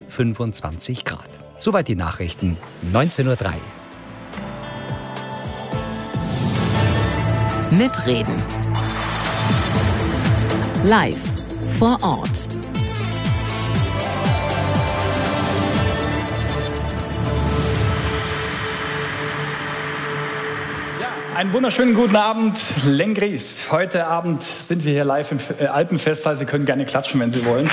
25 Grad. Soweit die Nachrichten, 19:03 Uhr. Mitreden. Live vor Ort. Einen wunderschönen guten Abend, Lenggries. Heute Abend sind wir hier live im Alpenfestsaal. Sie können gerne klatschen, wenn Sie wollen.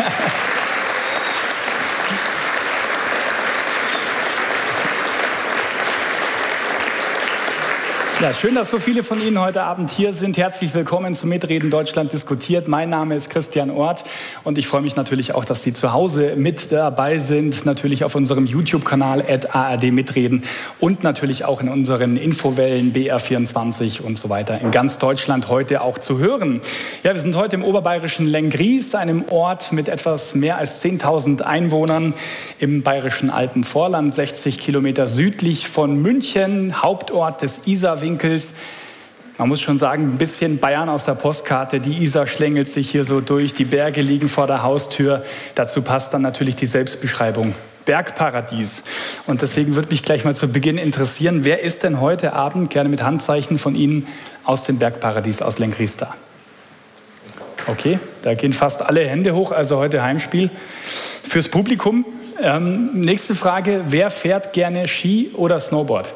Ja, schön, dass so viele von Ihnen heute Abend hier sind. Herzlich willkommen zu Mitreden Deutschland diskutiert. Mein Name ist Christian Orth und ich freue mich natürlich auch, dass Sie zu Hause mit dabei sind. Natürlich auf unserem YouTube-Kanal @ARD-Mitreden und natürlich auch in unseren Infowellen BR24 und so weiter in ganz Deutschland heute auch zu hören. Ja, wir sind heute im oberbayerischen Lenggries, einem Ort mit etwas mehr als 10.000 Einwohnern im bayerischen Alpenvorland, 60 Kilometer südlich von München, Hauptort des Isarwinkels. Man muss schon sagen, ein bisschen Bayern aus der Postkarte. Die Isar schlängelt sich hier so durch, die Berge liegen vor der Haustür. Dazu passt dann natürlich die Selbstbeschreibung: Bergparadies. Und deswegen würde mich gleich mal zu Beginn interessieren, wer ist denn heute Abend, gerne mit Handzeichen von Ihnen, aus dem Bergparadies, aus Lenggries da? Okay, da gehen fast alle Hände hoch, also heute Heimspiel fürs Publikum. Nächste Frage, wer fährt gerne Ski oder Snowboard?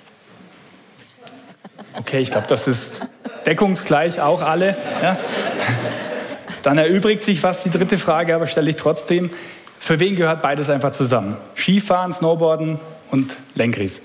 Okay, ich glaube, das ist deckungsgleich auch alle. Ja. Dann erübrigt sich fast die dritte Frage, aber stelle ich trotzdem. Für wen gehört beides einfach zusammen? Skifahren, Snowboarden und Lenggries.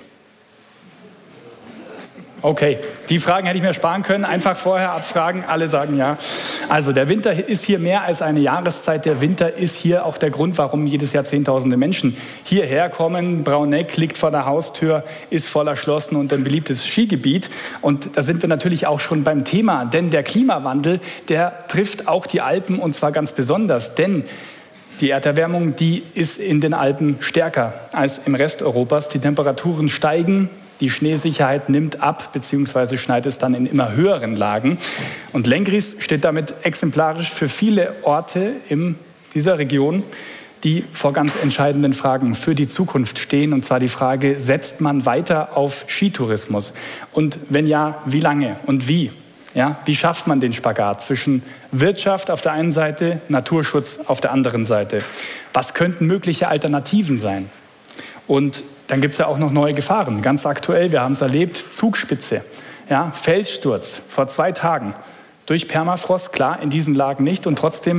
Okay, die Fragen hätte ich mir sparen können. Einfach vorher abfragen, alle sagen ja. Also der Winter ist hier mehr als eine Jahreszeit. Der Winter ist hier auch der Grund, warum jedes Jahr Zehntausende Menschen hierher kommen. Brauneck liegt vor der Haustür, ist voll erschlossen und ein beliebtes Skigebiet. Und da sind wir natürlich auch schon beim Thema. Denn der Klimawandel, der trifft auch die Alpen und zwar ganz besonders. Denn die Erderwärmung, die ist in den Alpen stärker als im Rest Europas. Die Temperaturen steigen. Die Schneesicherheit nimmt ab, beziehungsweise schneit es dann in immer höheren Lagen. Und Lenggries steht damit exemplarisch für viele Orte in dieser Region, die vor ganz entscheidenden Fragen für die Zukunft stehen. Und zwar die Frage, setzt man weiter auf Skitourismus? Und wenn ja, wie lange und wie? Ja, wie schafft man den Spagat zwischen Wirtschaft auf der einen Seite, Naturschutz auf der anderen Seite? Was könnten mögliche Alternativen sein? Und dann gibt es ja auch noch neue Gefahren. Ganz aktuell, wir haben es erlebt, Zugspitze, ja, Felssturz vor 2 Tagen. Durch Permafrost, klar, in diesen Lagen nicht. Und trotzdem,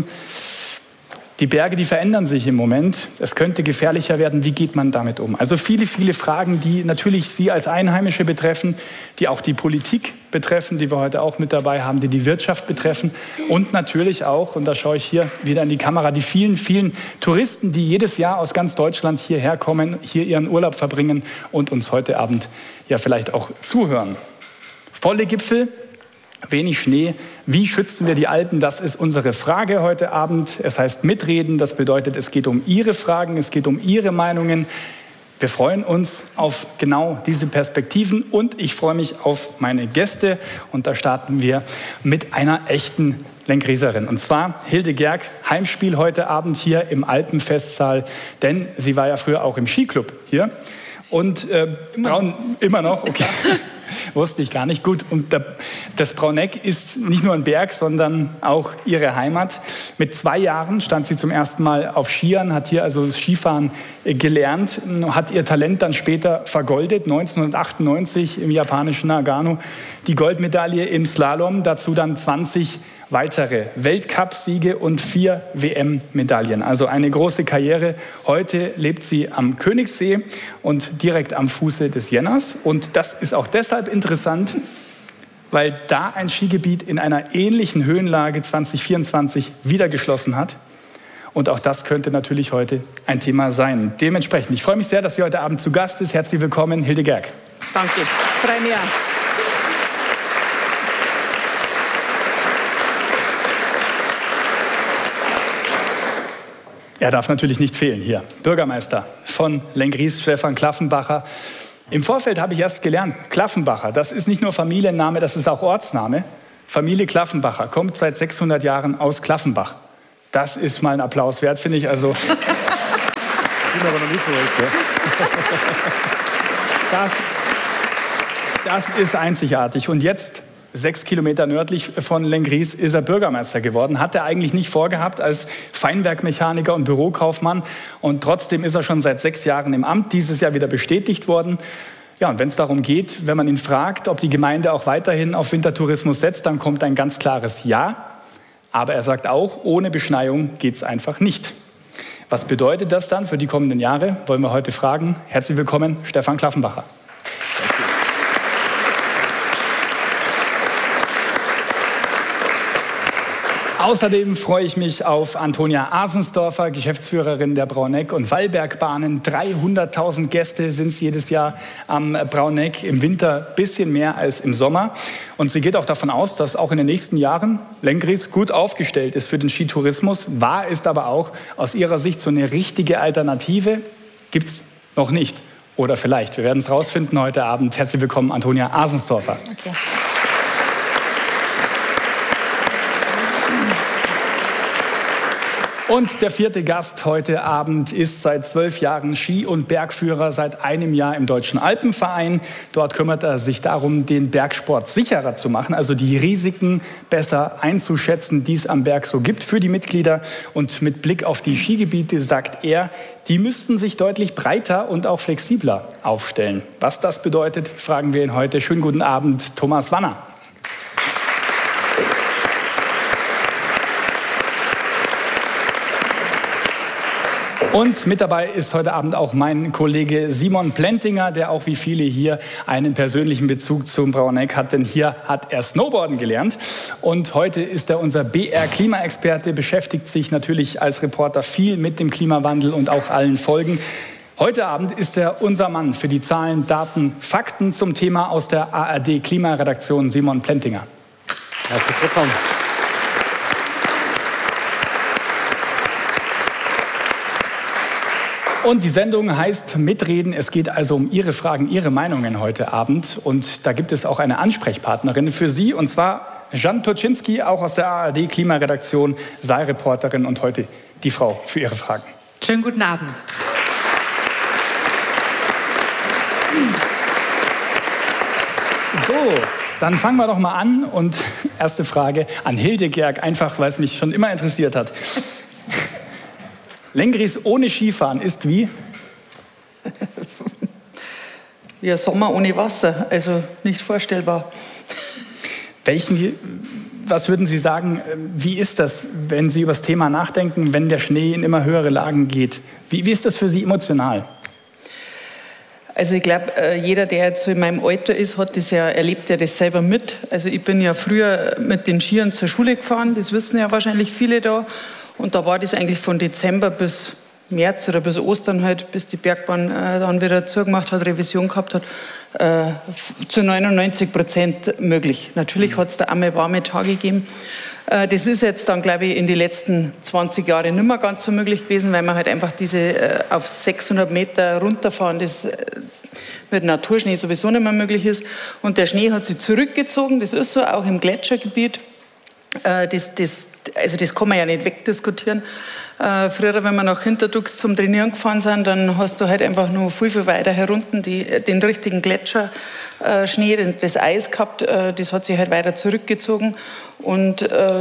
die Berge, die verändern sich im Moment. Es könnte gefährlicher werden. Wie geht man damit um? Also viele, viele Fragen, die natürlich Sie als Einheimische betreffen, die auch die Politik betreffen, die wir heute auch mit dabei haben, die die Wirtschaft betreffen. Und natürlich auch, und da schaue ich hier wieder in die Kamera, die vielen, vielen Touristen, die jedes Jahr aus ganz Deutschland hierher kommen, hier ihren Urlaub verbringen und uns heute Abend ja vielleicht auch zuhören. Volle Gipfel, wenig Schnee. Wie schützen wir die Alpen? Das ist unsere Frage heute Abend. Es heißt Mitreden. Das bedeutet, es geht um Ihre Fragen, es geht um Ihre Meinungen. Wir freuen uns auf genau diese Perspektiven und ich freue mich auf meine Gäste. Und da starten wir mit einer echten Lenggrieserin. Und zwar Hilde Gerg, Heimspiel heute Abend hier im Alpenfestsaal. Denn sie war ja früher auch im Skiclub hier. Und immer noch, okay. Wusste ich gar nicht. Gut, und das Brauneck ist nicht nur ein Berg, sondern auch ihre Heimat. Mit 2 Jahren stand sie zum ersten Mal auf Skiern, hat hier also das Skifahren gelernt, hat ihr Talent dann später vergoldet. 1998 im japanischen Nagano die Goldmedaille im Slalom, dazu dann 20 weitere Weltcupsiege und 4 WM-Medaillen. Also eine große Karriere. Heute lebt sie am Königssee und direkt am Fuße des Jenners. Und das ist auch deshalb interessant, weil da ein Skigebiet in einer ähnlichen Höhenlage 2024 wieder geschlossen hat. Und auch das könnte natürlich heute ein Thema sein. Dementsprechend, ich freue mich sehr, dass sie heute Abend zu Gast ist. Herzlich willkommen, Hilde Gerg. Danke. Freue mich. Er darf natürlich nicht fehlen hier. Bürgermeister von Lenggries, Stefan Klaffenbacher. Im Vorfeld habe ich erst gelernt, Klaffenbacher, das ist nicht nur Familienname, das ist auch Ortsname. Familie Klaffenbacher kommt seit 600 Jahren aus Klaffenbach. Das ist mal ein Applaus wert, finde ich. Also Ich bin aber noch nie zurück. Das ist einzigartig. Und jetzt, 6 Kilometer nördlich von Lenggries, ist er Bürgermeister geworden. Hat er eigentlich nicht vorgehabt als Feinwerkmechaniker und Bürokaufmann. Und trotzdem ist er schon seit 6 Jahren im Amt, dieses Jahr wieder bestätigt worden. Ja, und wenn es darum geht, wenn man ihn fragt, ob die Gemeinde auch weiterhin auf Wintertourismus setzt, dann kommt ein ganz klares Ja. Aber er sagt auch, ohne Beschneiung geht es einfach nicht. Was bedeutet das dann für die kommenden Jahre? Wollen wir heute fragen. Herzlich willkommen, Stefan Klaffenbacher. Außerdem freue ich mich auf Antonia Asensdorfer, Geschäftsführerin der Brauneck- und Wallbergbahnen. 300.000 Gäste sind es jedes Jahr am Brauneck, im Winter ein bisschen mehr als im Sommer. Und sie geht auch davon aus, dass auch in den nächsten Jahren Lenggries gut aufgestellt ist für den Skitourismus. Wahr ist aber auch aus ihrer Sicht, so eine richtige Alternative gibt es noch nicht. Oder vielleicht. Wir werden es rausfinden heute Abend. Herzlich willkommen, Antonia Asensdorfer. Okay. Und der 4. Gast heute Abend ist seit 12 Jahren Ski- und Bergführer, seit einem Jahr im Deutschen Alpenverein. Dort kümmert er sich darum, den Bergsport sicherer zu machen, also die Risiken besser einzuschätzen, die es am Berg so gibt für die Mitglieder. Und mit Blick auf die Skigebiete sagt er, die müssten sich deutlich breiter und auch flexibler aufstellen. Was das bedeutet, fragen wir ihn heute. Schönen guten Abend, Thomas Wanner. Und mit dabei ist heute Abend auch mein Kollege Simon Plentinger, der auch wie viele hier einen persönlichen Bezug zum Brauneck hat, denn hier hat er Snowboarden gelernt. Und heute ist er unser BR-Klimaexperte, beschäftigt sich natürlich als Reporter viel mit dem Klimawandel und auch allen Folgen. Heute Abend ist er unser Mann für die Zahlen, Daten, Fakten zum Thema aus der ARD-Klimaredaktion, Simon Plentinger. Herzlich willkommen. Und die Sendung heißt Mitreden. Es geht also um Ihre Fragen, Ihre Meinungen heute Abend. Und da gibt es auch eine Ansprechpartnerin für Sie, und zwar Jan Toczynski, auch aus der ARD-Klimaredaktion, Saarreporterin und heute die Frau für Ihre Fragen. Schönen guten Abend. So, dann fangen wir doch mal an. Und erste Frage an Hilde Gerg, einfach weil es mich schon immer interessiert hat. Lenggries ohne Skifahren ist wie? Ja, Sommer ohne Wasser, also nicht vorstellbar. Was würden Sie sagen, wie ist das, wenn Sie über das Thema nachdenken, wenn der Schnee in immer höhere Lagen geht? Wie ist das für Sie emotional? Also ich glaube, jeder, der jetzt so in meinem Alter ist, erlebt ja das selber mit. Also ich bin ja früher mit den Skiern zur Schule gefahren, das wissen ja wahrscheinlich viele da. Und da war das eigentlich von Dezember bis März oder bis Ostern halt, bis die Bergbahn dann wieder zugemacht hat, Revision gehabt hat, zu 99% möglich. Natürlich hat es da einmal warme Tage gegeben. Das ist jetzt dann, glaube ich, in den letzten 20 Jahren nicht mehr ganz so möglich gewesen, weil man halt einfach diese auf 600 Meter runterfahren, das mit Naturschnee sowieso nicht mehr möglich ist. Und der Schnee hat sich zurückgezogen, das ist so, auch im Gletschergebiet. Das kann man ja nicht wegdiskutieren. Früher, wenn wir nach Hinterdux zum Trainieren gefahren sind, dann hast du halt einfach nur viel, viel weiter herunten den richtigen Gletscherschnee, das Eis gehabt. Das hat sich halt weiter zurückgezogen. Und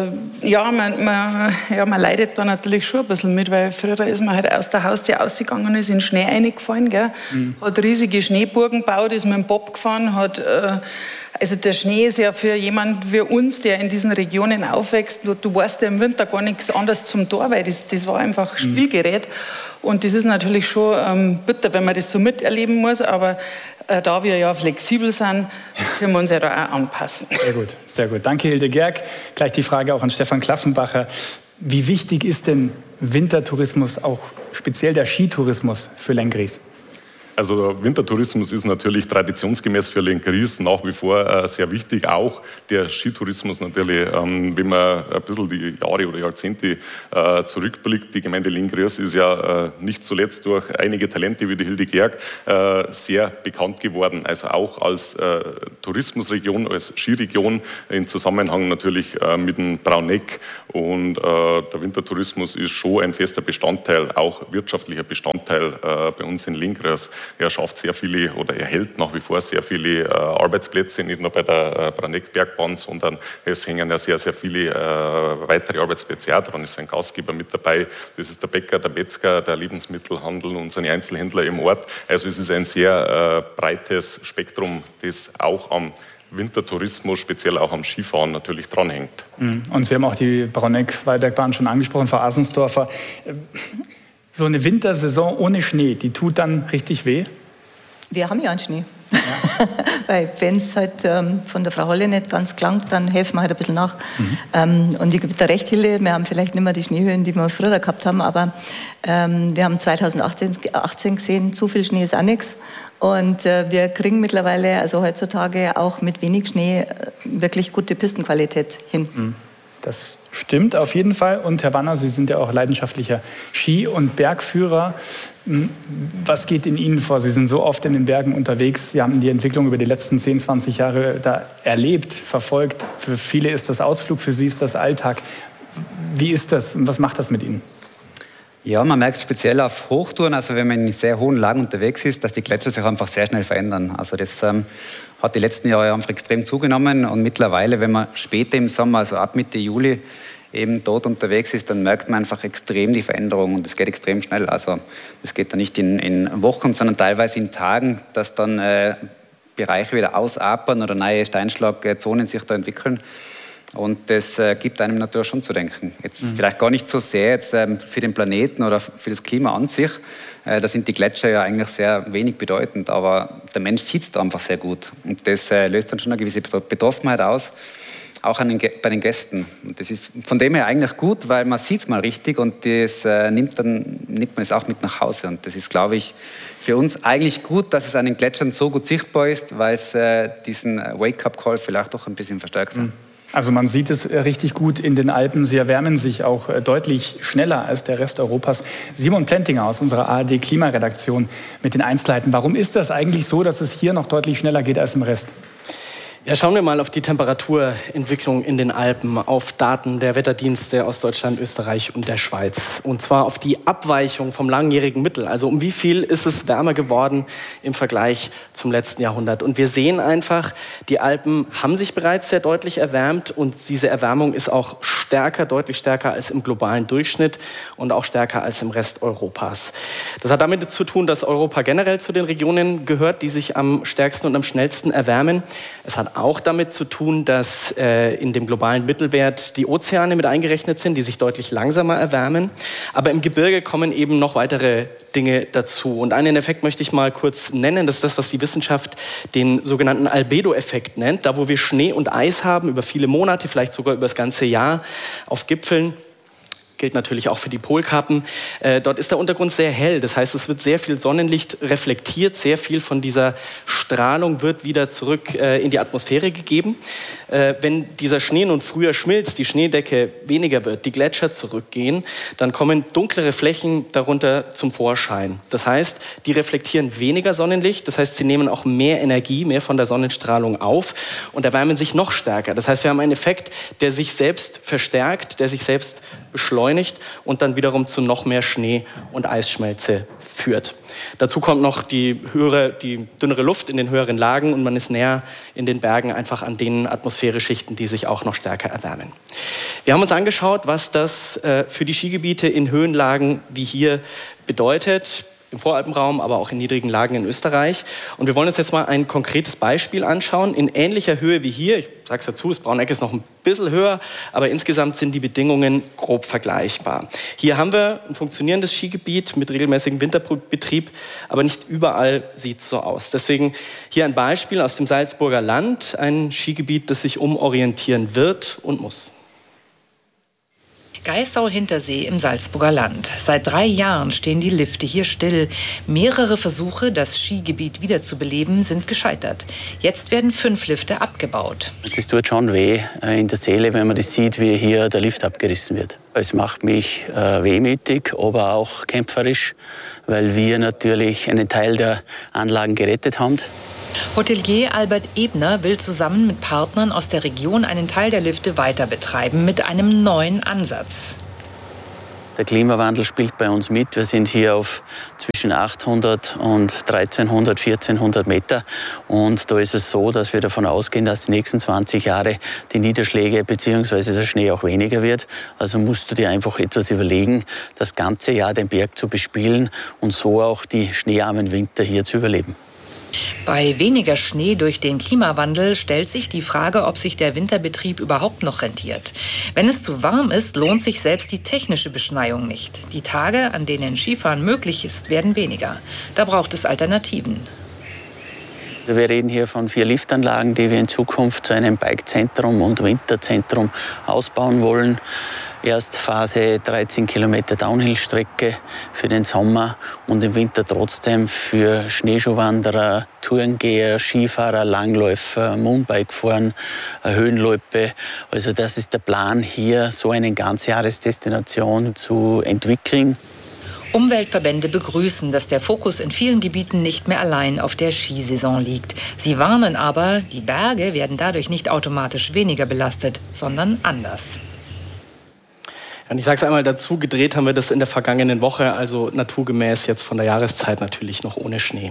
man leidet da natürlich schon ein bisschen mit, weil früher ist man halt aus der Haustür rausgegangen und ist in den Schnee reingefallen. Gell? Hat riesige Schneeburgen gebaut, ist mit dem Bob gefahren, also der Schnee ist ja für jemanden wie uns, der in diesen Regionen aufwächst, du weißt ja im Winter gar nichts anderes zum Tor, weil das war einfach Spielgerät. Und das ist natürlich schon bitter, wenn man das so miterleben muss, aber da wir ja flexibel sind, können wir uns ja da auch anpassen. Sehr gut, sehr gut. Danke, Hilde Gerg. Gleich die Frage auch an Stefan Klaffenbacher. Wie wichtig ist denn Wintertourismus, auch speziell der Skitourismus für Lenggries? Also Wintertourismus ist natürlich traditionsgemäß für Lenggries nach wie vor sehr wichtig. Auch der Skitourismus natürlich, wenn man ein bisschen die Jahre oder Jahrzehnte zurückblickt. Die Gemeinde Lenggries ist ja nicht zuletzt durch einige Talente wie die Hilde Gerg sehr bekannt geworden. Also auch als Tourismusregion, als Skiregion im Zusammenhang natürlich mit dem Brauneck. Und der Wintertourismus ist schon ein fester Bestandteil, auch wirtschaftlicher Bestandteil bei uns in Lenggries. Er schafft sehr viele oder er hält nach wie vor sehr viele Arbeitsplätze, nicht nur bei der Brauneck-Bergbahn, sondern es hängen ja sehr, sehr viele weitere Arbeitsplätze auch dran. Es sind Gastgeber mit dabei. Das ist der Bäcker, der Metzger, der Lebensmittelhandel und seine Einzelhändler im Ort. Also es ist ein sehr breites Spektrum, das auch am Wintertourismus, speziell auch am Skifahren natürlich dranhängt. Und Sie haben auch die Brauneck-Wallbergbahn schon angesprochen, Frau Asensdorfer. So eine Wintersaison ohne Schnee, die tut dann richtig weh? Wir haben ja einen Schnee. Ja. Weil wenn es halt von der Frau Holle nicht ganz klangt, dann helfen wir halt ein bisschen nach. Und ich gebe da recht, Hilde, wir haben vielleicht nicht mehr die Schneehöhen, die wir früher gehabt haben, aber wir haben 2018 gesehen, zu viel Schnee ist auch nichts. Und wir kriegen mittlerweile, also heutzutage auch mit wenig Schnee, wirklich gute Pistenqualität hin. Das stimmt auf jeden Fall. Und Herr Wanner, Sie sind ja auch leidenschaftlicher Ski- und Bergführer. Was geht in Ihnen vor? Sie sind so oft in den Bergen unterwegs. Sie haben die Entwicklung über die letzten 10, 20 Jahre da erlebt, verfolgt. Für viele ist das Ausflug, für Sie ist das Alltag. Wie ist das und was macht das mit Ihnen? Ja, man merkt speziell auf Hochtouren, also wenn man in sehr hohen Lagen unterwegs ist, dass die Gletscher sich einfach sehr schnell verändern. Also das hat die letzten Jahre einfach extrem zugenommen und mittlerweile, wenn man später im Sommer, also ab Mitte Juli, eben dort unterwegs ist, dann merkt man einfach extrem die Veränderung und es geht extrem schnell. Also das geht dann nicht in Wochen, sondern teilweise in Tagen, dass dann Bereiche wieder ausapern oder neue Steinschlagzonen sich da entwickeln. Und das gibt einem natürlich schon zu denken. Jetzt vielleicht gar nicht so sehr jetzt, für den Planeten oder für das Klima an sich. Da sind die Gletscher ja eigentlich sehr wenig bedeutend, aber der Mensch sieht es da einfach sehr gut. Und das löst dann schon eine gewisse Betroffenheit aus, auch bei den Gästen. Und das ist von dem her eigentlich gut, weil man sieht es mal richtig und das nimmt man es auch mit nach Hause. Und das ist, glaube ich, für uns eigentlich gut, dass es an den Gletschern so gut sichtbar ist, weil es diesen Wake-up-Call vielleicht doch ein bisschen verstärkt hat. Also man sieht es richtig gut in den Alpen. Sie erwärmen sich auch deutlich schneller als der Rest Europas. Simon Plentinger aus unserer ARD-Klimaredaktion mit den Einzelheiten. Warum ist das eigentlich so, dass es hier noch deutlich schneller geht als im Rest? Ja, schauen wir mal auf die Temperaturentwicklung in den Alpen, auf Daten der Wetterdienste aus Deutschland, Österreich und der Schweiz. Und zwar auf die Abweichung vom langjährigen Mittel. Also um wie viel ist es wärmer geworden im Vergleich zum letzten Jahrhundert. Und wir sehen einfach, die Alpen haben sich bereits sehr deutlich erwärmt und diese Erwärmung ist auch stärker, deutlich stärker als im globalen Durchschnitt und auch stärker als im Rest Europas. Das hat damit zu tun, dass Europa generell zu den Regionen gehört, die sich am stärksten und am schnellsten erwärmen. Es hat auch damit zu tun, dass in dem globalen Mittelwert die Ozeane mit eingerechnet sind, die sich deutlich langsamer erwärmen. Aber im Gebirge kommen eben noch weitere Dinge dazu. Und einen Effekt möchte ich mal kurz nennen. Das ist das, was die Wissenschaft den sogenannten Albedo-Effekt nennt. Da, wo wir Schnee und Eis haben, über viele Monate, vielleicht sogar über das ganze Jahr auf Gipfeln, gilt natürlich auch für die Polkappen. Dort ist der Untergrund sehr hell. Das heißt, es wird sehr viel Sonnenlicht reflektiert. Sehr viel von dieser Strahlung wird wieder zurück in die Atmosphäre gegeben. Wenn dieser Schnee nun früher schmilzt, die Schneedecke weniger wird, die Gletscher zurückgehen, dann kommen dunklere Flächen darunter zum Vorschein. Das heißt, die reflektieren weniger Sonnenlicht. Das heißt, sie nehmen auch mehr Energie, mehr von der Sonnenstrahlung auf und erwärmen sich noch stärker. Das heißt, wir haben einen Effekt, der sich selbst verstärkt, der sich selbst beschleunigt und dann wiederum zu noch mehr Schnee- und Eisschmelze führt. Dazu kommt noch die dünnere Luft in den höheren Lagen und man ist näher in den Bergen einfach an den Atmosphäreschichten, die sich auch noch stärker erwärmen. Wir haben uns angeschaut, was das für die Skigebiete in Höhenlagen wie hier bedeutet. Im Voralpenraum, aber auch in niedrigen Lagen in Österreich. Und wir wollen uns jetzt mal ein konkretes Beispiel anschauen, in ähnlicher Höhe wie hier. Ich sage es dazu, das Brauneck ist noch ein bisschen höher, aber insgesamt sind die Bedingungen grob vergleichbar. Hier haben wir ein funktionierendes Skigebiet mit regelmäßigem Winterbetrieb, aber nicht überall sieht es so aus. Deswegen hier ein Beispiel aus dem Salzburger Land, ein Skigebiet, das sich umorientieren wird und muss. Geissau-Hintersee im Salzburger Land. Seit 3 Jahren stehen die Lifte hier still. Mehrere Versuche, das Skigebiet wiederzubeleben, sind gescheitert. Jetzt werden 5 Lifte abgebaut. Es tut schon weh in der Seele, wenn man das sieht, wie hier der Lift abgerissen wird. Es macht mich wehmütig, aber auch kämpferisch, weil wir natürlich einen Teil der Anlagen gerettet haben. Hotelier Albert Ebner will zusammen mit Partnern aus der Region einen Teil der Lifte weiter betreiben mit einem neuen Ansatz. Der Klimawandel spielt bei uns mit. Wir sind hier auf zwischen 800 und 1300, 1400 Meter. Und da ist es so, dass wir davon ausgehen, dass die nächsten 20 Jahre die Niederschläge bzw. der Schnee auch weniger wird. Also musst du dir einfach etwas überlegen, das ganze Jahr den Berg zu bespielen und so auch die schneearmen Winter hier zu überleben. Bei weniger Schnee durch den Klimawandel stellt sich die Frage, ob sich der Winterbetrieb überhaupt noch rentiert. Wenn es zu warm ist, lohnt sich selbst die technische Beschneiung nicht. Die Tage, an denen Skifahren möglich ist, werden weniger. Da braucht es Alternativen. Wir reden hier von 4 Liftanlagen, die wir in Zukunft zu einem Bike-Zentrum und Winterzentrum ausbauen wollen. Erst Phase 13 Kilometer Downhill-Strecke für den Sommer und im Winter trotzdem für Schneeschuhwanderer, Tourengeher, Skifahrer, Langläufer, Mountainbikefahren, Höhenloipe. Also das ist der Plan, hier so eine Ganzjahresdestination zu entwickeln. Umweltverbände begrüßen, dass der Fokus in vielen Gebieten nicht mehr allein auf der Skisaison liegt. Sie warnen aber, die Berge werden dadurch nicht automatisch weniger belastet, sondern anders. Und ich sage es einmal dazu, gedreht haben wir das in der vergangenen Woche, also naturgemäß jetzt von der Jahreszeit natürlich noch ohne Schnee.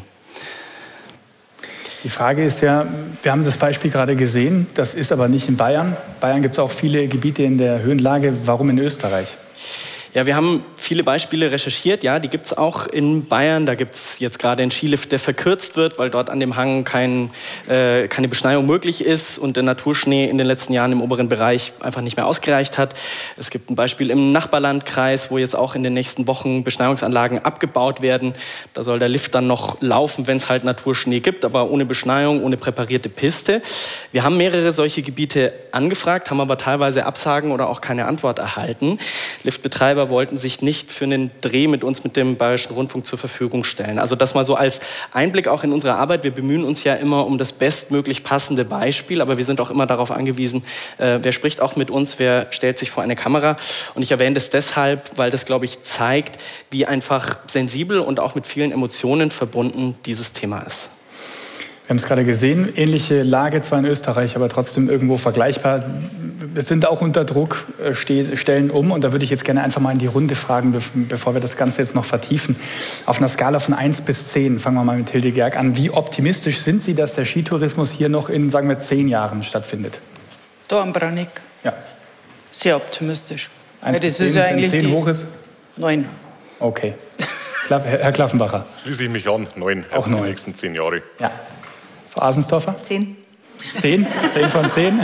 Die Frage ist ja, wir haben das Beispiel gerade gesehen, das ist aber nicht in Bayern. In Bayern gibt es auch viele Gebiete in der Höhenlage. Warum in Österreich? Ja, wir haben viele Beispiele recherchiert. Ja, die gibt es auch in Bayern. Da gibt es jetzt gerade einen Skilift, der verkürzt wird, weil dort an dem Hang keine Beschneiung möglich ist und der Naturschnee in den letzten Jahren im oberen Bereich einfach nicht mehr ausgereicht hat. Es gibt ein Beispiel im Nachbarlandkreis, wo jetzt auch in den nächsten Wochen Beschneiungsanlagen abgebaut werden. Da soll der Lift dann noch laufen, wenn es halt Naturschnee gibt, aber ohne Beschneiung, ohne präparierte Piste. Wir haben mehrere solche Gebiete angefragt, haben aber teilweise Absagen oder auch keine Antwort erhalten. Liftbetreiber wollten sich nicht für einen Dreh mit uns, mit dem Bayerischen Rundfunk zur Verfügung stellen. Also das mal so als Einblick auch in unsere Arbeit. Wir bemühen uns ja immer um das bestmöglich passende Beispiel, aber wir sind auch immer darauf angewiesen, wer spricht auch mit uns, wer stellt sich vor eine Kamera. Und ich erwähne das deshalb, weil das, glaube ich, zeigt, wie einfach sensibel und auch mit vielen Emotionen verbunden dieses Thema ist. Wir haben es gerade gesehen, ähnliche Lage zwar in Österreich, aber trotzdem irgendwo vergleichbar. Wir sind auch unter Druck, stellen um. Und da würde ich jetzt gerne einfach mal in die Runde fragen, bevor wir das Ganze jetzt noch vertiefen. Auf einer Skala von 1 bis 10, fangen wir mal mit Hilde Gerg an. Wie optimistisch sind Sie, dass der Skitourismus hier noch in, sagen wir, 10 Jahren stattfindet? Da am Branik. Ja. Sehr optimistisch. 1 bis 10, ja, wenn 10 hoch ist? 9. Okay. Herr Klaffenbacher? Schließe ich mich an, 9. Auch 9. Die nächsten 10 Jahre. Ja. Frau Asensdorfer? 10. 10? 10 von 10?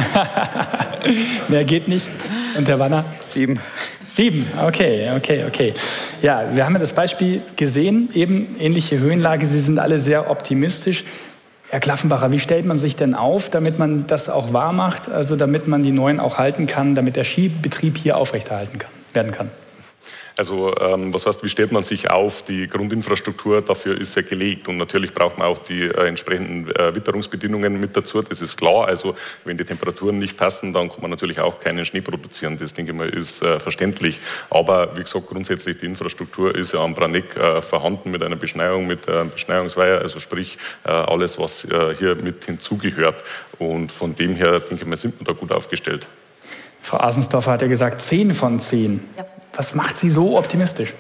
Mehr geht nicht. Und Herr Wanner? 7. 7, okay. Ja, wir haben ja das Beispiel gesehen, eben ähnliche Höhenlage. Sie sind alle sehr optimistisch. Herr Klaffenbacher, wie stellt man sich denn auf, damit man das auch wahr macht, also damit man die Neuen auch halten kann, damit der Skibetrieb hier aufrechterhalten werden kann? Also was heißt, wie stellt man sich auf? Die Grundinfrastruktur dafür ist ja gelegt und natürlich braucht man auch die entsprechenden Witterungsbedingungen mit dazu, das ist klar. Also wenn die Temperaturen nicht passen, dann kann man natürlich auch keinen Schnee produzieren, das denke ich mal ist verständlich. Aber wie gesagt, grundsätzlich die Infrastruktur ist ja am Branik vorhanden mit einer Beschneiung, mit Beschneiungsweiher, also sprich alles, was hier mit hinzugehört. Und von dem her, denke ich mal, sind wir da gut aufgestellt. Frau Asensdorfer hat ja gesagt 10 von 10. Ja. Was macht Sie so optimistisch?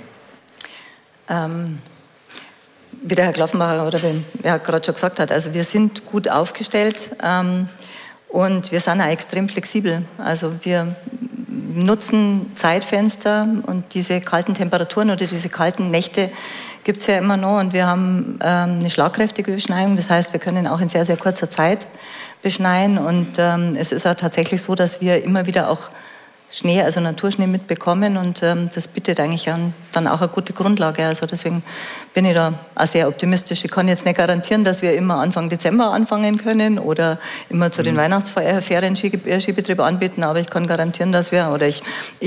Wie der Herr Klaffenbacher oder wer gerade schon gesagt hat, also wir sind gut aufgestellt und wir sind auch extrem flexibel. Also wir nutzen Zeitfenster und diese kalten Temperaturen oder diese kalten Nächte gibt es ja immer noch und wir haben eine schlagkräftige Beschneiung. Das heißt, wir können auch in sehr, sehr kurzer Zeit beschneien und es ist auch tatsächlich so, dass wir immer wieder auch Schnee, also Naturschnee mitbekommen und das bietet eigentlich dann auch eine gute Grundlage. Also deswegen bin ich da auch sehr optimistisch. Ich kann jetzt nicht garantieren, dass wir immer Anfang Dezember anfangen können oder immer zu den Weihnachtsferien Skibetriebe anbieten, aber ich kann garantieren, dass wir, oder ich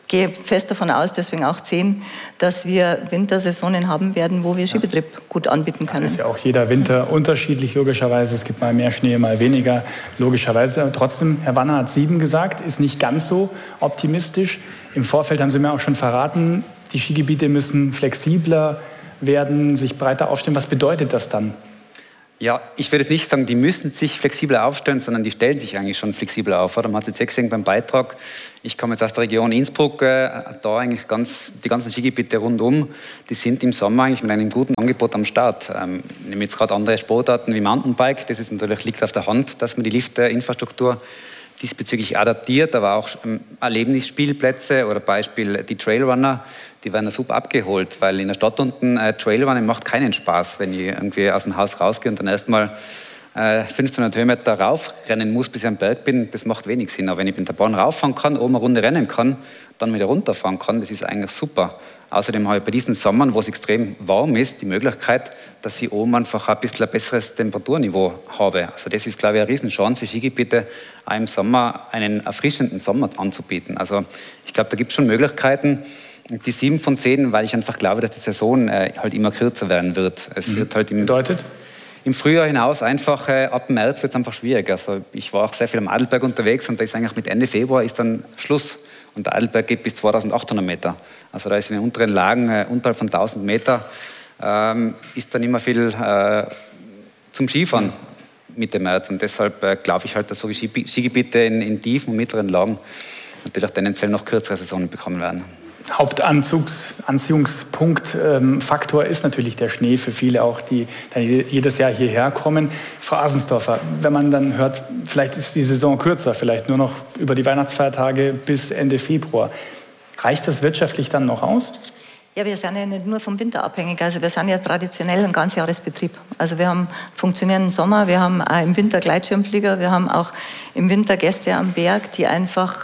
gehe fest davon aus, deswegen auch 10, dass wir Wintersaisonen haben werden, wo wir Skibetrieb gut anbieten können. Ist ja auch jeder Winter unterschiedlich, logischerweise. Es gibt mal mehr Schnee, mal weniger, logischerweise. Aber trotzdem, Herr Wanner hat 7 gesagt, ist nicht ganz so optimistisch. Im Vorfeld haben Sie mir auch schon verraten, die Skigebiete müssen flexibler werden, sich breiter aufstellen. Was bedeutet das dann? Ja, ich würde jetzt nicht sagen, die müssen sich flexibler aufstellen, sondern die stellen sich eigentlich schon flexibler auf. Man hat es jetzt gesehen beim Beitrag. Ich komme jetzt aus der Region Innsbruck, da eigentlich die ganzen Skigebiete rundum, die sind im Sommer eigentlich mit einem guten Angebot am Start. Nehmen jetzt gerade andere Sportarten wie Mountainbike, das ist natürlich, liegt auf der Hand, dass man die Liftinfrastruktur diesbezüglich adaptiert, aber auch Erlebnisspielplätze oder Beispiel die Trailrunner, die werden super abgeholt, weil in der Stadt unten Trailrunning macht keinen Spaß, wenn ich irgendwie aus dem Haus rausgehe und dann erstmal 1500 Höhenmeter raufrennen muss, bis ich am Berg bin, das macht wenig Sinn. Aber wenn ich mit der Bahn rauffahren kann, oben eine Runde rennen kann, dann wieder runterfahren kann, das ist eigentlich super. Außerdem habe ich bei diesen Sommern, wo es extrem warm ist, die Möglichkeit, dass ich oben einfach ein bisschen ein besseres Temperaturniveau habe. Also das ist, glaube ich, eine Riesenchance für Skigebiete, auch im Sommer einen erfrischenden Sommer anzubieten. Also ich glaube, da gibt es schon Möglichkeiten. Die 7 von 10, weil ich einfach glaube, dass die Saison halt immer kürzer werden wird. Es wird halt im Frühjahr hinaus einfach, ab März wird es einfach schwierig. Also ich war auch sehr viel am Adelberg unterwegs und da ist eigentlich mit Ende Februar ist dann Schluss. Und der Adelberg geht bis 2800 Meter. Also da ist in den unteren Lagen, unterhalb von 1000 Meter, ist dann immer viel zum Skifahren Mitte März. Und deshalb glaube ich halt, dass so Skigebiete in tiefen und mittleren Lagen natürlich tendenziell noch kürzere Saisonen bekommen werden. Hauptanziehungspunkt, Faktor ist natürlich der Schnee für viele auch, die dann jedes Jahr hierher kommen. Frau Asensdorfer, wenn man dann hört, vielleicht ist die Saison kürzer, vielleicht nur noch über die Weihnachtsfeiertage bis Ende Februar. Reicht das wirtschaftlich dann noch aus? Ja, wir sind ja nicht nur vom Winter abhängig. Also wir sind ja traditionell ein Ganzjahresbetrieb. Also wir haben funktionierenden Sommer, wir haben auch im Winter Gleitschirmflieger, wir haben auch im Winter Gäste am Berg, die einfach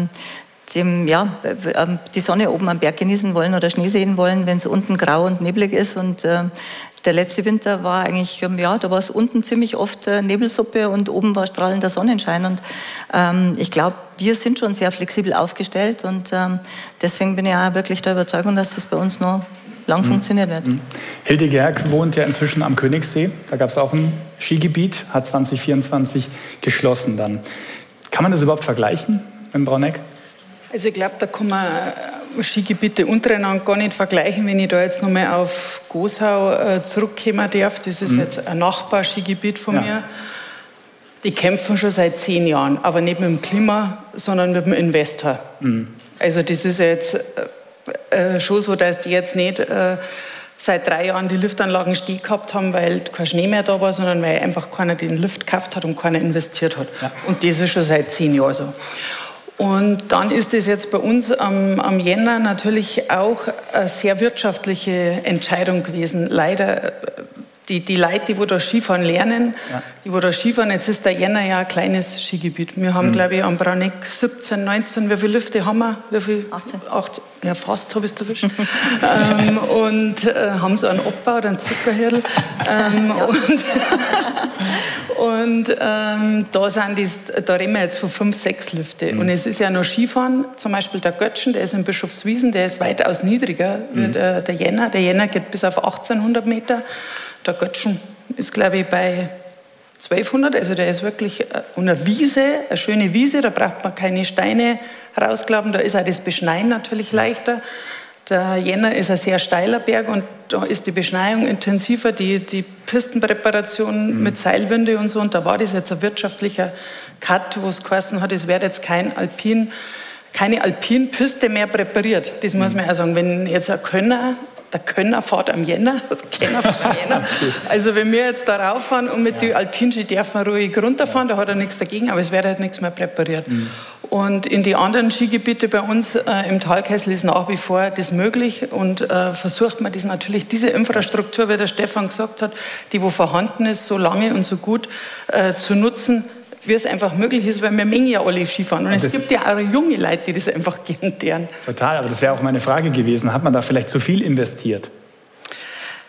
die Sonne oben am Berg genießen wollen oder Schnee sehen wollen, wenn es unten grau und neblig ist. Und der letzte Winter war eigentlich, da war es unten ziemlich oft Nebelsuppe und oben war strahlender Sonnenschein. Und ich glaube, wir sind schon sehr flexibel aufgestellt und deswegen bin ich auch wirklich der Überzeugung, dass das bei uns noch lang funktioniert wird. Hilde Gerg wohnt ja inzwischen am Königssee. Da gab es auch ein Skigebiet, hat 2024 geschlossen dann. Kann man das überhaupt vergleichen mit Braunegg? Also ich glaube, da kann man Skigebiete untereinander gar nicht vergleichen. Wenn ich da jetzt nochmal auf Goshau zurückkommen darf, das ist jetzt ein Nachbarskigebiet von mir. Die kämpfen schon seit 10 Jahren, aber nicht mit dem Klima, sondern mit dem Investor. Also das ist jetzt schon so, dass die jetzt nicht seit 3 Jahren die Liftanlagen stehen gehabt haben, weil kein Schnee mehr da war, sondern weil einfach keiner den Lift gekauft hat und keiner investiert hat. Ja. Und das ist schon seit 10 Jahren so. Und dann ist es jetzt bei uns am Jänner natürlich auch eine sehr wirtschaftliche Entscheidung gewesen. Leider, die Leute, die da Skifahren lernen, die da Skifahren, jetzt ist der Jänner ja ein kleines Skigebiet. Wir haben, glaube ich, am Braunegg 17, 19, wie viele Lifte haben wir? Wie viel? 18. Ja, fast habe ich es erwischt. Und haben so einen Abbau oder einen Zuckerhirl. Da reden wir jetzt von 5, 6 Lifte. Und es ist ja noch Skifahren, zum Beispiel der Götschen, der ist in Bischofswiesen, der ist weitaus niedriger wie der Jänner. Der Jänner geht bis auf 1800 Meter. Der Götschen ist, glaube ich, bei 1200, also der ist wirklich eine Wiese, eine schöne Wiese, da braucht man keine Steine rausklappen, da ist auch das Beschneien natürlich leichter. Der Jänner ist ein sehr steiler Berg und da ist die Beschneiung intensiver, die Pistenpräparation mit Seilwinde und so. Und da war das jetzt ein wirtschaftlicher Cut, wo es geheißen hat, es wird jetzt keine Alpinpiste mehr präpariert. Das muss man auch sagen. Wenn jetzt der Könner fährt am Jänner. Also wenn wir jetzt da rauffahren und mit den Alpinski dürfen wir ruhig runterfahren, da hat er nichts dagegen, aber es wird halt nichts mehr präpariert. Und in die anderen Skigebiete bei uns im Talkessel ist nach wie vor das möglich und versucht man das natürlich, diese Infrastruktur, wie der Stefan gesagt hat, die wo vorhanden ist, so lange und so gut zu nutzen, wie es einfach möglich ist, weil wir mengen ja alle Skifahren. Und es gibt ja auch junge Leute, die das einfach gern deren. Total, aber das wäre auch meine Frage gewesen. Hat man da vielleicht zu viel investiert?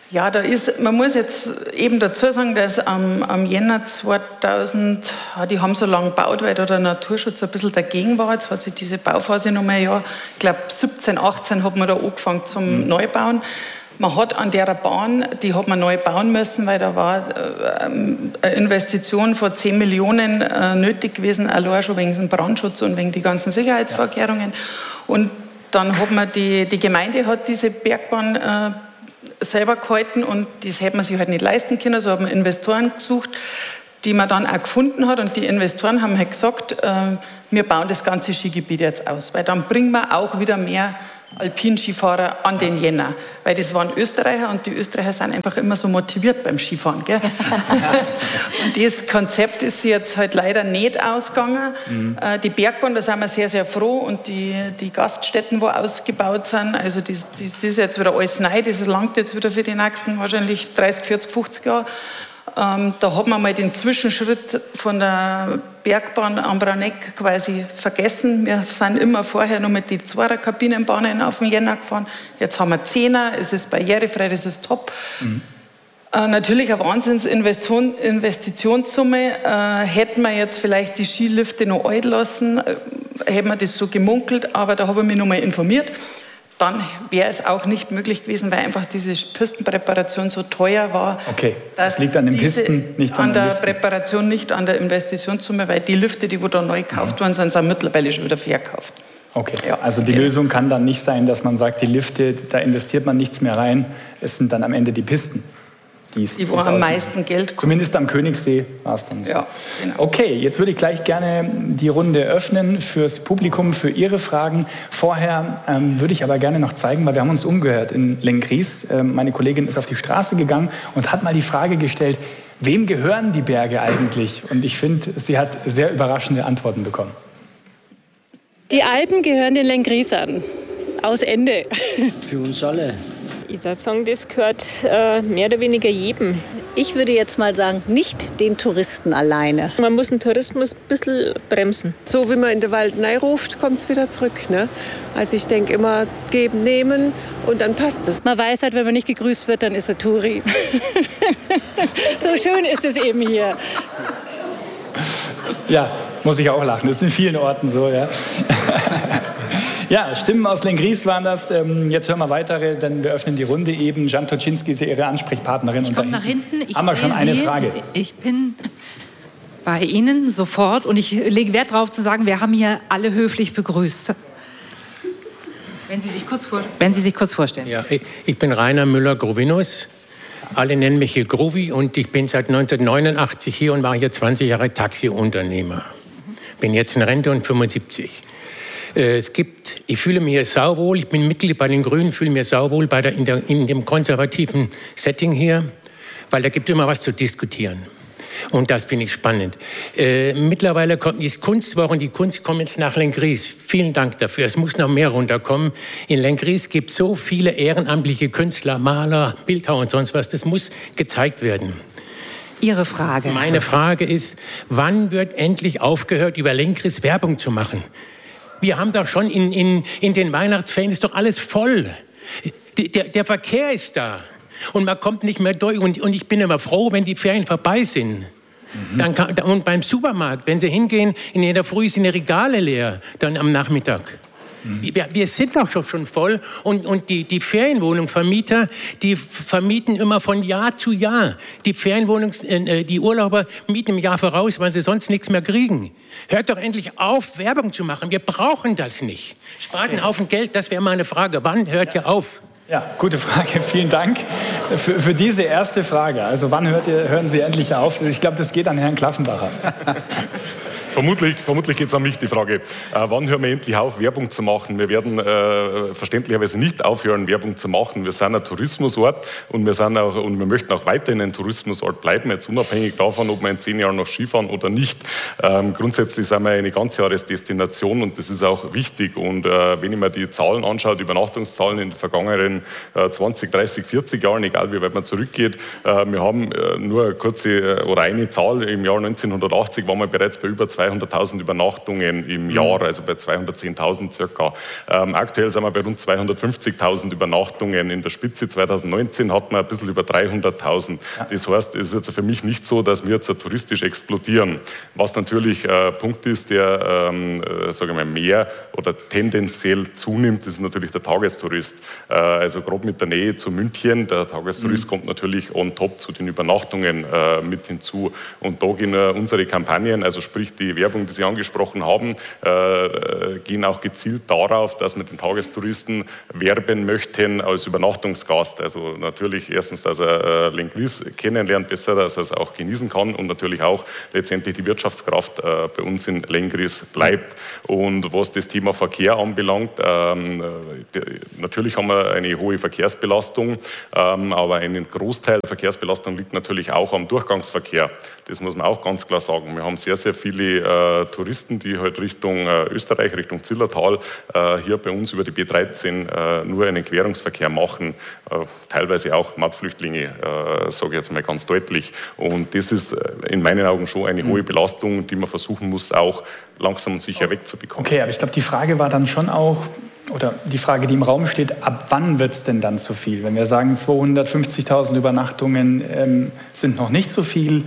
Ja, man muss jetzt eben dazu sagen, dass am Jänner 2000, die haben so lange gebaut, weil da der Naturschutz ein bisschen dagegen war. Jetzt hat sich diese Bauphase noch mal ein Jahr, ich glaube 17, 18 hat man da angefangen zum Neubauen. Man hat an der Bahn, die hat man neu bauen müssen, weil da war eine Investition von 10 Millionen nötig gewesen, allein schon wegen dem Brandschutz und wegen die ganzen Sicherheitsvorkehrungen. Und dann hat man die Gemeinde hat diese Bergbahn selber gehalten und das hätte man sich halt nicht leisten können. So hat man Investoren gesucht, die man dann auch gefunden hat. Und die Investoren haben halt gesagt, wir bauen das ganze Skigebiet jetzt aus, weil dann bringen wir auch wieder mehr Alpinskifahrer an den Jänner. Weil das waren Österreicher und die Österreicher sind einfach immer so motiviert beim Skifahren. Gell? Und das Konzept ist jetzt halt leider nicht ausgegangen. Die Bergbahn, da sind wir sehr, sehr froh und die Gaststätten, wo ausgebaut sind, also das ist jetzt wieder alles neu, das langt jetzt wieder für die nächsten wahrscheinlich 30, 40, 50 Jahre. Da hat man mal den Zwischenschritt von der Bergbahn am Braneck quasi vergessen. Wir sind immer vorher nur mit den 2er-Kabinenbahnen auf den Jänner gefahren. Jetzt haben wir 10er, es ist barrierefrei, das ist top. Natürlich eine Wahnsinnsinvestitionssumme. Hätten wir jetzt vielleicht die Skilifte noch alt lassen, hätten wir das so gemunkelt, aber da habe ich mich noch mal informiert. Dann wäre es auch nicht möglich gewesen, weil einfach diese Pistenpräparation so teuer war. Okay, das liegt an den Pisten, nicht an der Präparation, nicht an der Investitionssumme, weil die Lifte, die da neu gekauft worden sind, sind mittlerweile schon wieder verkauft. Okay, ja, also die Lösung kann dann nicht sein, dass man sagt, die Lifte, da investiert man nichts mehr rein, es sind dann am Ende die Pisten. Die wo am meisten Geld kommt. Zumindest am Königssee war es dann so. Ja, genau. Okay, jetzt würde ich gleich gerne die Runde öffnen fürs Publikum, für Ihre Fragen. Vorher würde ich aber gerne noch zeigen, weil wir haben uns umgehört in Lenggries. Meine Kollegin ist auf die Straße gegangen und hat mal die Frage gestellt, wem gehören die Berge eigentlich? Und ich finde, sie hat sehr überraschende Antworten bekommen. Die Alpen gehören den Lenggriesern. Aus Ende. Für uns alle. Ich würde sagen, das gehört mehr oder weniger jedem. Ich würde jetzt mal sagen, nicht den Touristen alleine. Man muss den Tourismus ein bisschen bremsen. So wie man in den Wald ruft, kommt es wieder zurück. Ne? Also ich denke immer, geben, nehmen und dann passt es. Man weiß halt, wenn man nicht gegrüßt wird, dann ist er Touri. So schön ist es eben hier. Ja, muss ich auch lachen. Das ist in vielen Orten so, ja. Ja, Stimmen aus Lenggries waren das. Jetzt hören wir weitere, denn wir öffnen die Runde eben. Jan Toczynski ist ja Ihre Ansprechpartnerin. Ich komme nach hinten. Haben wir schon eine Frage? Ich bin bei Ihnen sofort und ich lege Wert darauf zu sagen, wir haben hier alle höflich begrüßt. Wenn Sie sich kurz vorstellen. Ja, ich bin Rainer Müller-Grovinus. Alle nennen mich hier Grovi und ich bin seit 1989 hier und war hier 20 Jahre Taxiunternehmer. Bin jetzt in Rente und 75. Ich fühle mich hier sauwohl, ich bin Mitglied bei den Grünen, fühle mich sauwohl in dem konservativen Setting hier, weil da gibt es immer was zu diskutieren. Und das finde ich spannend. Mittlerweile kommt die Kunstwoche und die Kunst kommt jetzt nach Lenggries. Vielen Dank dafür. Es muss noch mehr runterkommen. In Lenggries gibt es so viele ehrenamtliche Künstler, Maler, Bildhauer und sonst was. Das muss gezeigt werden. Ihre Frage. Meine Frage ist, wann wird endlich aufgehört, über Lenggries Werbung zu machen? Wir haben doch schon in den Weihnachtsferien, ist doch alles voll. Der Verkehr ist da. Und man kommt nicht mehr durch. Und ich bin immer froh, wenn die Ferien vorbei sind. Und beim Supermarkt, wenn Sie hingehen, in der Früh sind die Regale leer, dann am Nachmittag. Wir sind doch schon voll. Und die Ferienwohnungsvermieter, die vermieten immer von Jahr zu Jahr. Die Urlauber mieten im Jahr voraus, weil sie sonst nichts mehr kriegen. Hört doch endlich auf, Werbung zu machen. Wir brauchen das nicht. Spart einen Haufen Geld, das wäre meine Frage. Wann hört ihr auf? Ja, gute Frage. Vielen Dank für diese erste Frage. Also wann hören Sie endlich auf? Ich glaube, das geht an Herrn Klaffenbacher. Vermutlich geht es an mich, die Frage, wann hören wir endlich auf, Werbung zu machen? Wir werden verständlicherweise nicht aufhören, Werbung zu machen. Wir sind ein Tourismusort und wir möchten auch weiterhin ein Tourismusort bleiben, jetzt unabhängig davon, ob wir in 10 Jahren noch Skifahren oder nicht. Grundsätzlich sind wir eine Ganzjahresdestination und das ist auch wichtig. Und wenn ich mir die Zahlen anschaue, die Übernachtungszahlen in den vergangenen 20, 30, 40 Jahren, egal wie weit man zurückgeht, wir haben nur eine kurze oder eine Zahl, im Jahr 1980 waren wir bereits bei über 2 200.000 Übernachtungen im Jahr, also bei 210.000 circa. Aktuell sind wir bei rund 250.000 Übernachtungen. In der Spitze 2019 hatten wir ein bisschen über 300.000. Das heißt, es ist jetzt für mich nicht so, dass wir jetzt touristisch explodieren. Was natürlich Punkt ist, der sage ich mal, mehr oder tendenziell zunimmt, ist natürlich der Tagestourist. Also gerade mit der Nähe zu München, der Tagestourist kommt natürlich on top zu den Übernachtungen mit hinzu. Und da gehen unsere Kampagnen, also sprich die Werbung, die Sie angesprochen haben, gehen auch gezielt darauf, dass wir den Tagestouristen werben möchten als Übernachtungsgast. Also natürlich erstens, dass er Lenggries kennenlernt besser, dass er es auch genießen kann und natürlich auch letztendlich die Wirtschaftskraft bei uns in Lenggries bleibt. Und was das Thema Verkehr anbelangt, natürlich haben wir eine hohe Verkehrsbelastung, aber ein Großteil der Verkehrsbelastung liegt natürlich auch am Durchgangsverkehr. Das muss man auch ganz klar sagen. Wir haben sehr, sehr viele Touristen, die halt Richtung Österreich, Richtung Zillertal hier bei uns über die B13 nur einen Querungsverkehr machen. Teilweise auch Mautflüchtlinge, sage ich jetzt mal ganz deutlich. Und das ist in meinen Augen schon eine hohe Belastung, die man versuchen muss, auch langsam und sicher wegzubekommen. Okay, aber ich glaube, die Frage war dann schon auch, oder die Frage, die im Raum steht, ab wann wird es denn dann zu viel? Wenn wir sagen, 250.000 Übernachtungen sind noch nicht so viel,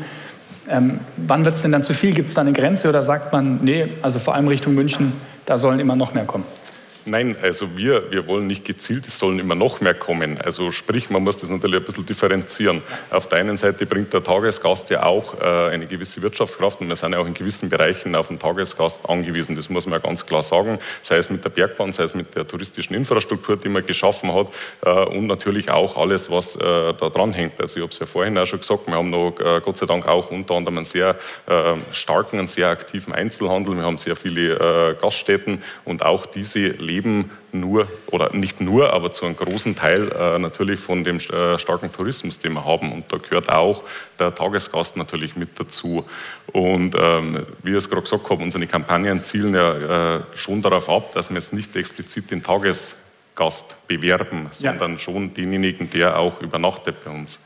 wann wird es denn dann zu viel? Gibt es da eine Grenze oder sagt man, nee, also vor allem Richtung München, da sollen immer noch mehr kommen? Nein, also wir wollen nicht gezielt, es sollen immer noch mehr kommen. Also sprich, man muss das natürlich ein bisschen differenzieren. Auf der einen Seite bringt der Tagesgast ja auch eine gewisse Wirtschaftskraft und wir sind ja auch in gewissen Bereichen auf den Tagesgast angewiesen. Das muss man ja ganz klar sagen, sei es mit der Bergbahn, sei es mit der touristischen Infrastruktur, die man geschaffen hat und natürlich auch alles, was da dran hängt. Also ich habe es ja vorhin auch schon gesagt, wir haben noch Gott sei Dank auch unter anderem einen sehr starken, einen sehr aktiven Einzelhandel. Wir haben sehr viele Gaststätten und auch diese leben nur, oder nicht nur, aber zu einem großen Teil natürlich von dem starken Tourismus, den wir haben. Und da gehört auch der Tagesgast natürlich mit dazu. Und wie ich es gerade gesagt habe, unsere Kampagnen zielen ja schon darauf ab, dass wir jetzt nicht explizit den Tagesgast bewerben, sondern schon denjenigen, der auch übernachtet bei uns.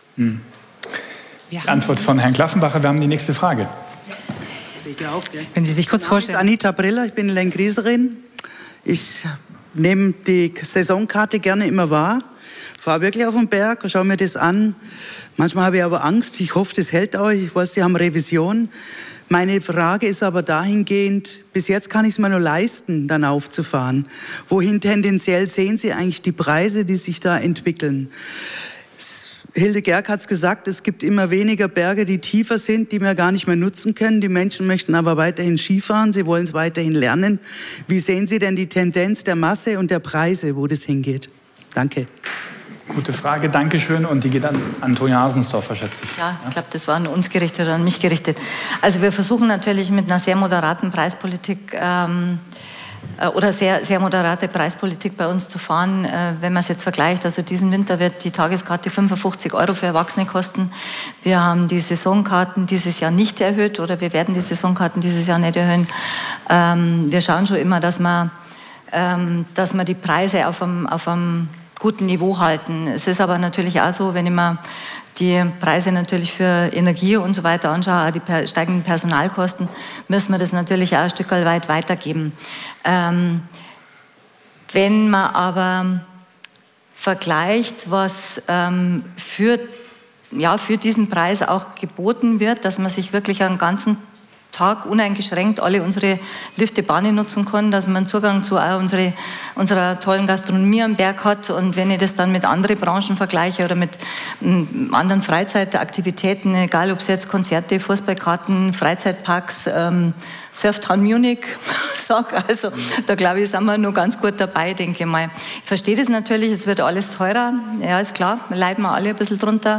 Die Antwort von Herrn Klaffenbacher, wir haben die nächste Frage. Wenn Sie sich kurz vorstellen. Anita Briller, ich bin Lengrieserin. Ich nehme die Saisonkarte gerne immer wahr, fahre wirklich auf den Berg, schaue mir das an. Manchmal habe ich aber Angst, ich hoffe, das hält auch. Ich weiß, Sie haben Revision. Meine Frage ist aber dahingehend, bis jetzt kann ich es mir nur leisten, dann aufzufahren. Wohin tendenziell sehen Sie eigentlich die Preise, die sich da entwickeln? Hilde Gerg hat es gesagt, es gibt immer weniger Berge, die tiefer sind, die wir gar nicht mehr nutzen können. Die Menschen möchten aber weiterhin Skifahren, sie wollen es weiterhin lernen. Wie sehen Sie denn die Tendenz der Masse und der Preise, wo das hingeht? Danke. Gute Frage, Dankeschön. Und die geht an Antonia Hasensdorfer, schätze ich. Ja, ich glaube, das war an uns gerichtet oder an mich gerichtet. Also wir versuchen natürlich mit einer sehr moderaten Preispolitik oder sehr moderate Preispolitik bei uns zu fahren. Wenn man es jetzt vergleicht, also diesen Winter wird die Tageskarte 55 € für Erwachsene kosten. Wir haben die Saisonkarten dieses Jahr nicht erhöht oder wir werden die Saisonkarten dieses Jahr nicht erhöhen. Wir schauen schon immer, dass wir die Preise auf einem guten Niveau halten. Es ist aber natürlich auch so, wenn ich mir die Preise natürlich für Energie und so weiter anschaue, auch die steigenden Personalkosten, müssen wir das natürlich auch ein Stück weit weitergeben. Wenn man aber vergleicht, was für diesen Preis auch geboten wird, dass man sich wirklich einen ganzen Tag uneingeschränkt alle unsere Lifte, Bahnen nutzen kann, dass man Zugang zu auch unserer tollen Gastronomie am Berg hat. Und wenn ich das dann mit anderen Branchen vergleiche oder mit anderen Freizeitaktivitäten, egal ob es jetzt Konzerte, Fußballkarten, Freizeitparks, Surftown Munich, also da glaube ich, sind wir noch ganz gut dabei, denke ich mal. Ich verstehe das natürlich, es wird alles teurer, ja, ist klar, leiden wir alle ein bisschen drunter.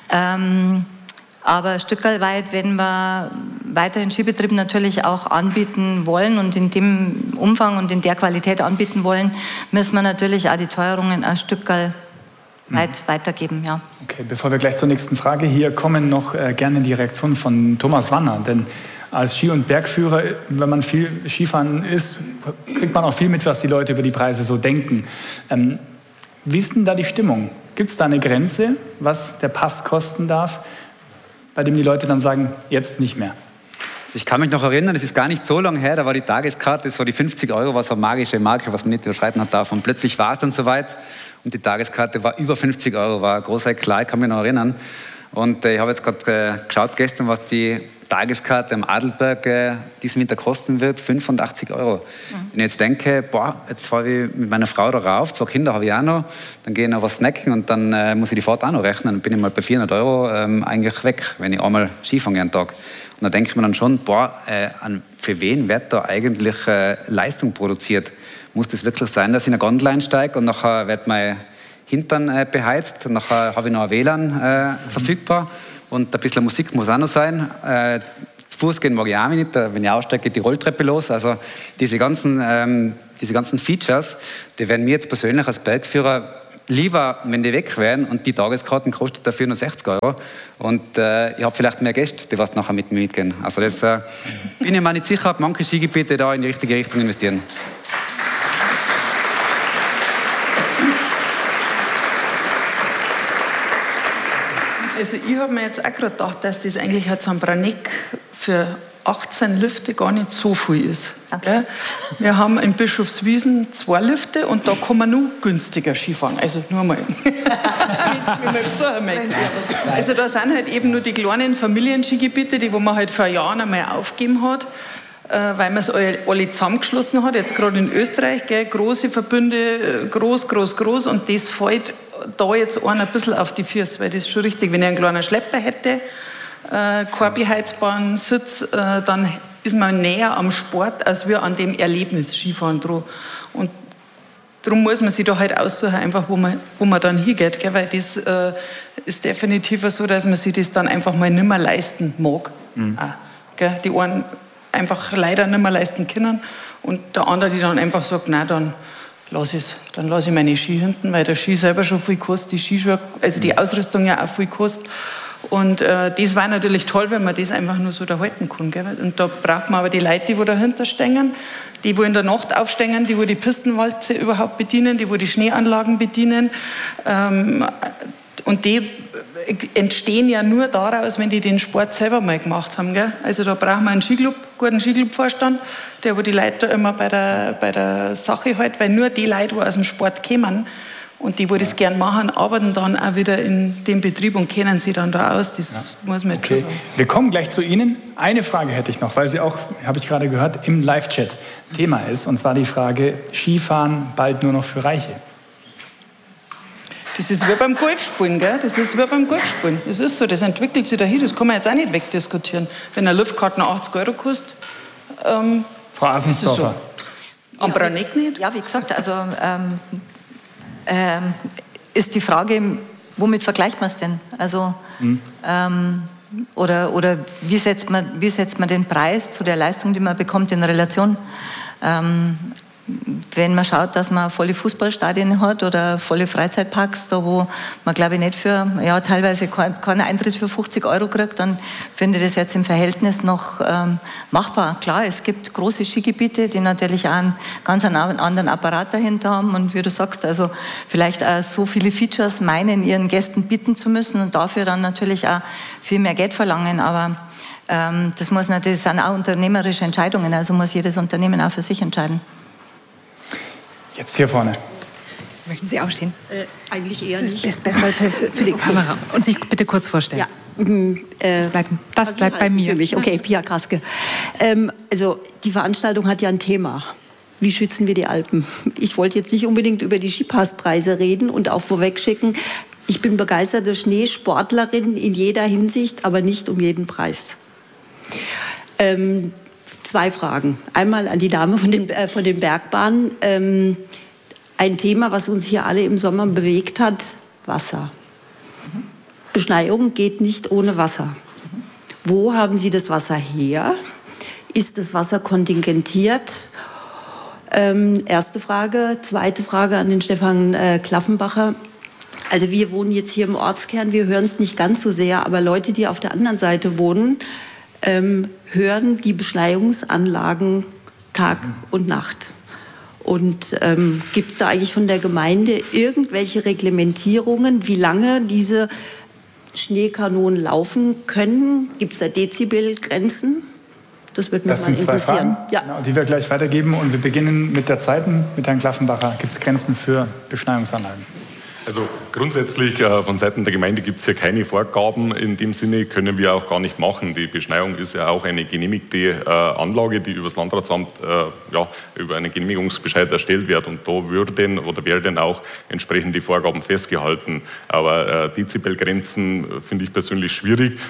Aber ein Stück weit, wenn wir weiterhin Skibetrieb natürlich auch anbieten wollen und in dem Umfang und in der Qualität anbieten wollen, müssen wir natürlich auch die Teuerungen ein Stück weit weitergeben. Ja. Okay, bevor wir gleich zur nächsten Frage, hier kommen noch gerne die Reaktionen von Thomas Wanner. Denn als Ski- und Bergführer, wenn man viel Skifahren ist, kriegt man auch viel mit, was die Leute über die Preise so denken. Wie ist denn da die Stimmung? Gibt es da eine Grenze, was der Pass kosten darf, bei dem die Leute dann sagen, jetzt nicht mehr? Also ich kann mich noch erinnern, es ist gar nicht so lange her, da war die Tageskarte, das war die 50 €, war so eine magische Marke, was man nicht überschreiten hat darf. Und plötzlich war es dann soweit und die Tageskarte war über 50 €, war ein großer Eklat, ich kann mich noch erinnern. Und ich habe jetzt gerade geschaut gestern, was die Tageskarte am Adelberg diesen Winter kosten wird, 85 €. Wenn ich jetzt denke, jetzt fahre ich mit meiner Frau da rauf, 2 Kinder habe ich auch noch, dann gehe ich noch was snacken und dann muss ich die Fahrt auch noch rechnen. Dann bin ich mal bei 400 € eigentlich weg, wenn ich einmal Skifahren gehe einen Tag. Und da denke ich mir dann schon, für wen wird da eigentlich Leistung produziert? Muss das wirklich sein, dass ich in eine Gondel einsteige und nachher wird mein Hintern beheizt, und nachher habe ich noch ein WLAN verfügbar und ein bisschen Musik muss auch noch sein. Zu Fuß gehen mag ich auch nicht, wenn ich aussteige, geht die Rolltreppe los. Also diese ganzen Features, die werden mir jetzt persönlich als Bergführer lieber, wenn die weg wären, und die Tageskarten kostet dafür nur 60 € und ich habe vielleicht mehr Gäste, die was nachher mit mir mitgehen. Also das bin ich mir nicht sicher, ob manche Skigebiete da in die richtige Richtung investieren. Also ich habe mir jetzt auch gerade gedacht, dass das eigentlich ein Zambranek für 18 Lifte gar nicht so viel ist. Okay. Wir haben in Bischofswiesen 2 Lifte und da kann man nur günstiger Skifahren. Also nur mal. Also da sind halt eben nur die kleinen Familienskigebiete, die wo man halt vor Jahren einmal aufgegeben hat, weil man es alle zusammengeschlossen hat. Jetzt gerade in Österreich, gell, große Verbünde, groß und das fällt da jetzt ein bisschen auf die Füße, weil das ist schon richtig, wenn ich einen kleinen Schlepper hätte, kein beheizbaren Sitz, dann ist man näher am Sport als wir an dem Erlebnis Skifahren dran. Und darum muss man sich da halt aussuchen, einfach wo man dann hingeht, gell? Weil das ist definitiv so, dass man sich das dann einfach mal nicht mehr leisten mag. Auch, gell? Die einen einfach leider nicht mehr leisten können und der andere, die dann einfach sagt, nein, dann lasse ich meine Ski hinten, weil der Ski selber schon viel kostet, die Skischuhe, also die Ausrüstung ja auch viel kostet. Und das war natürlich toll, wenn man das einfach nur so da halten kann. Gell? Und da braucht man aber die Leute, die dahinter stehen, die in der Nacht aufstehen, die Pistenwalze überhaupt bedienen, die Schneeanlagen bedienen. Und die entstehen ja nur daraus, wenn die den Sport selber mal gemacht haben. Gell? Also da braucht man einen guten Skiclub-Vorstand, der wo die Leute da immer bei der Sache hält, weil nur die Leute, die aus dem Sport kommen und die das gern machen, arbeiten dann auch wieder in dem Betrieb und kennen sie dann da aus. Das muss man jetzt schon sagen. Wir kommen gleich zu Ihnen. Eine Frage hätte ich noch, weil sie auch, habe ich gerade gehört, im Live-Chat Thema ist. Und zwar die Frage, Skifahren bald nur noch für Reiche. Das ist wie beim Golfspielen, gell? Das ist wie beim Golfspielen. Das ist so, das entwickelt sich dahin, das kann man jetzt auch nicht wegdiskutieren. Wenn eine Luftkarte 80 € kostet, Frau Asensdorfer. So. Am Braneck nicht? Ja, wie gesagt, also ist die Frage, womit vergleicht man es denn? Also, oder wie setzt man den Preis zu der Leistung, die man bekommt, in Relation? Wenn man schaut, dass man volle Fußballstadien hat oder volle Freizeitparks, da wo man, glaube ich, nicht für, teilweise keinen Eintritt für 50 € kriegt, dann finde ich das jetzt im Verhältnis noch machbar. Klar, es gibt große Skigebiete, die natürlich auch einen ganz anderen Apparat dahinter haben und wie du sagst, also vielleicht auch so viele Features meinen, ihren Gästen bieten zu müssen und dafür dann natürlich auch viel mehr Geld verlangen, aber das sind auch unternehmerische Entscheidungen, also muss jedes Unternehmen auch für sich entscheiden. Jetzt hier vorne. Möchten Sie aufstehen? Eigentlich eher nicht. Das ist besser für die Kamera. Und sich bitte kurz vorstellen. Ja. Das bleibt bei mir. Für mich. Okay, Pia Kraske. Also die Veranstaltung hat ja ein Thema. Wie schützen wir die Alpen? Ich wollte jetzt nicht unbedingt über die Skipasspreise reden und auch vorwegschicken, ich bin begeisterte Schneesportlerin in jeder Hinsicht, aber nicht um jeden Preis. 2 Fragen. Einmal an die Dame von den Bergbahnen. Ein Thema, was uns hier alle im Sommer bewegt hat, Wasser. Beschneiung geht nicht ohne Wasser. Wo haben Sie das Wasser her? Ist das Wasser kontingentiert? Erste Frage. Zweite Frage an den Stefan Klaffenbacher. Also wir wohnen jetzt hier im Ortskern, wir hören es nicht ganz so sehr, aber Leute, die auf der anderen Seite wohnen, hören die Beschneiungsanlagen Tag und Nacht. Und gibt es da eigentlich von der Gemeinde irgendwelche Reglementierungen, wie lange diese Schneekanonen laufen können? Gibt es da Dezibelgrenzen? Das würde mich mal interessieren. Ja. Genau, die wir gleich weitergeben. Und wir beginnen mit der zweiten, mit Herrn Klaffenbacher. Gibt es Grenzen für Beschneiungsanlagen? Also grundsätzlich von Seiten der Gemeinde gibt es hier keine Vorgaben. In dem Sinne können wir auch gar nicht machen. Die Beschneiung ist ja auch eine genehmigte Anlage, die über das Landratsamt über einen Genehmigungsbescheid erstellt wird. Und da werden auch entsprechend die Vorgaben festgehalten. Aber Dezibelgrenzen finde ich persönlich schwierig.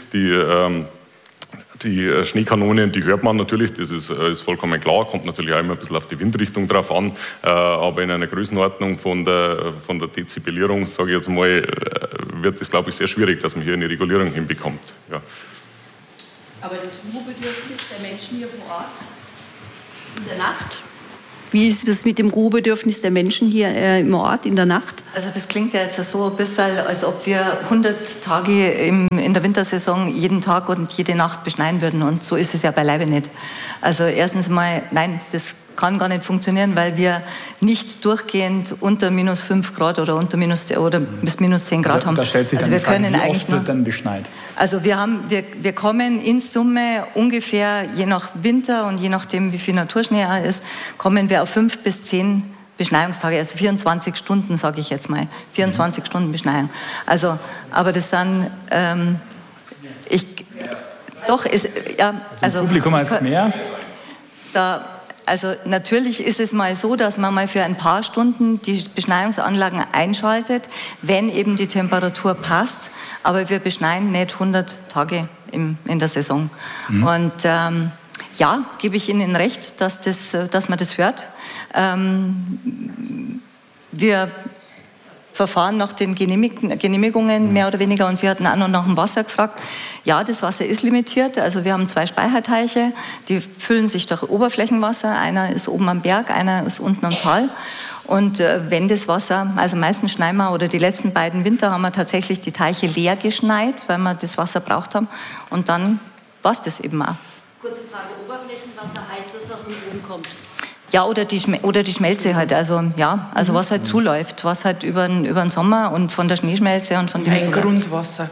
Die Schneekanonen, die hört man natürlich, das ist vollkommen klar, kommt natürlich auch immer ein bisschen auf die Windrichtung drauf an, aber in einer Größenordnung von der Dezibellierung, sage ich jetzt mal, wird es, glaube ich, sehr schwierig, dass man hier eine Regulierung hinbekommt. Ja. Aber das Ruhebedürfnis der Menschen hier vor Ort in der Nacht? Wie ist es mit dem Ruhebedürfnis der Menschen hier im Ort in der Nacht? Also das klingt ja jetzt so ein bisschen, als ob wir 100 Tage in der Wintersaison jeden Tag und jede Nacht beschneien würden. Und so ist es ja beileibe nicht. Also erstens mal, nein, das kann gar nicht funktionieren, weil wir nicht durchgehend unter minus 5 Grad oder bis minus 10 Grad haben. Da stellt sich dann die Frage, wie oft wird dann beschneit? Also wir kommen in Summe ungefähr, je nach Winter und je nachdem, wie viel Naturschnee ist, kommen wir auf 5 bis 10 Beschneiungstage, also 24 Stunden, sage ich jetzt mal. 24 Stunden Beschneiung. Also, aber das dann, das Publikum als mehr? Also natürlich ist es mal so, dass man mal für ein paar Stunden die Beschneiungsanlagen einschaltet, wenn eben die Temperatur passt. Aber wir beschneien nicht 100 Tage in der Saison. Und ja, gebe ich Ihnen recht, dass man das hört. Wir verfahren nach den Genehmigungen mehr oder weniger. Und Sie hatten auch noch nach dem Wasser gefragt. Ja, das Wasser ist limitiert. Also wir haben 2 Speicherteiche, die füllen sich durch Oberflächenwasser. Einer ist oben am Berg, einer ist unten am Tal. Und wenn das Wasser, also meistens schneien wir, oder die letzten beiden Winter haben wir tatsächlich die Teiche leer geschneit, weil wir das Wasser braucht haben. Und dann war es das eben auch. Kurze Frage, Oberflächenwasser heißt das, was von oben kommt? Ja, oder die Schmelze halt, also ja, also was halt zuläuft, was halt über den Sommer und von der Schneeschmelze und von dem Kein Grundwasser.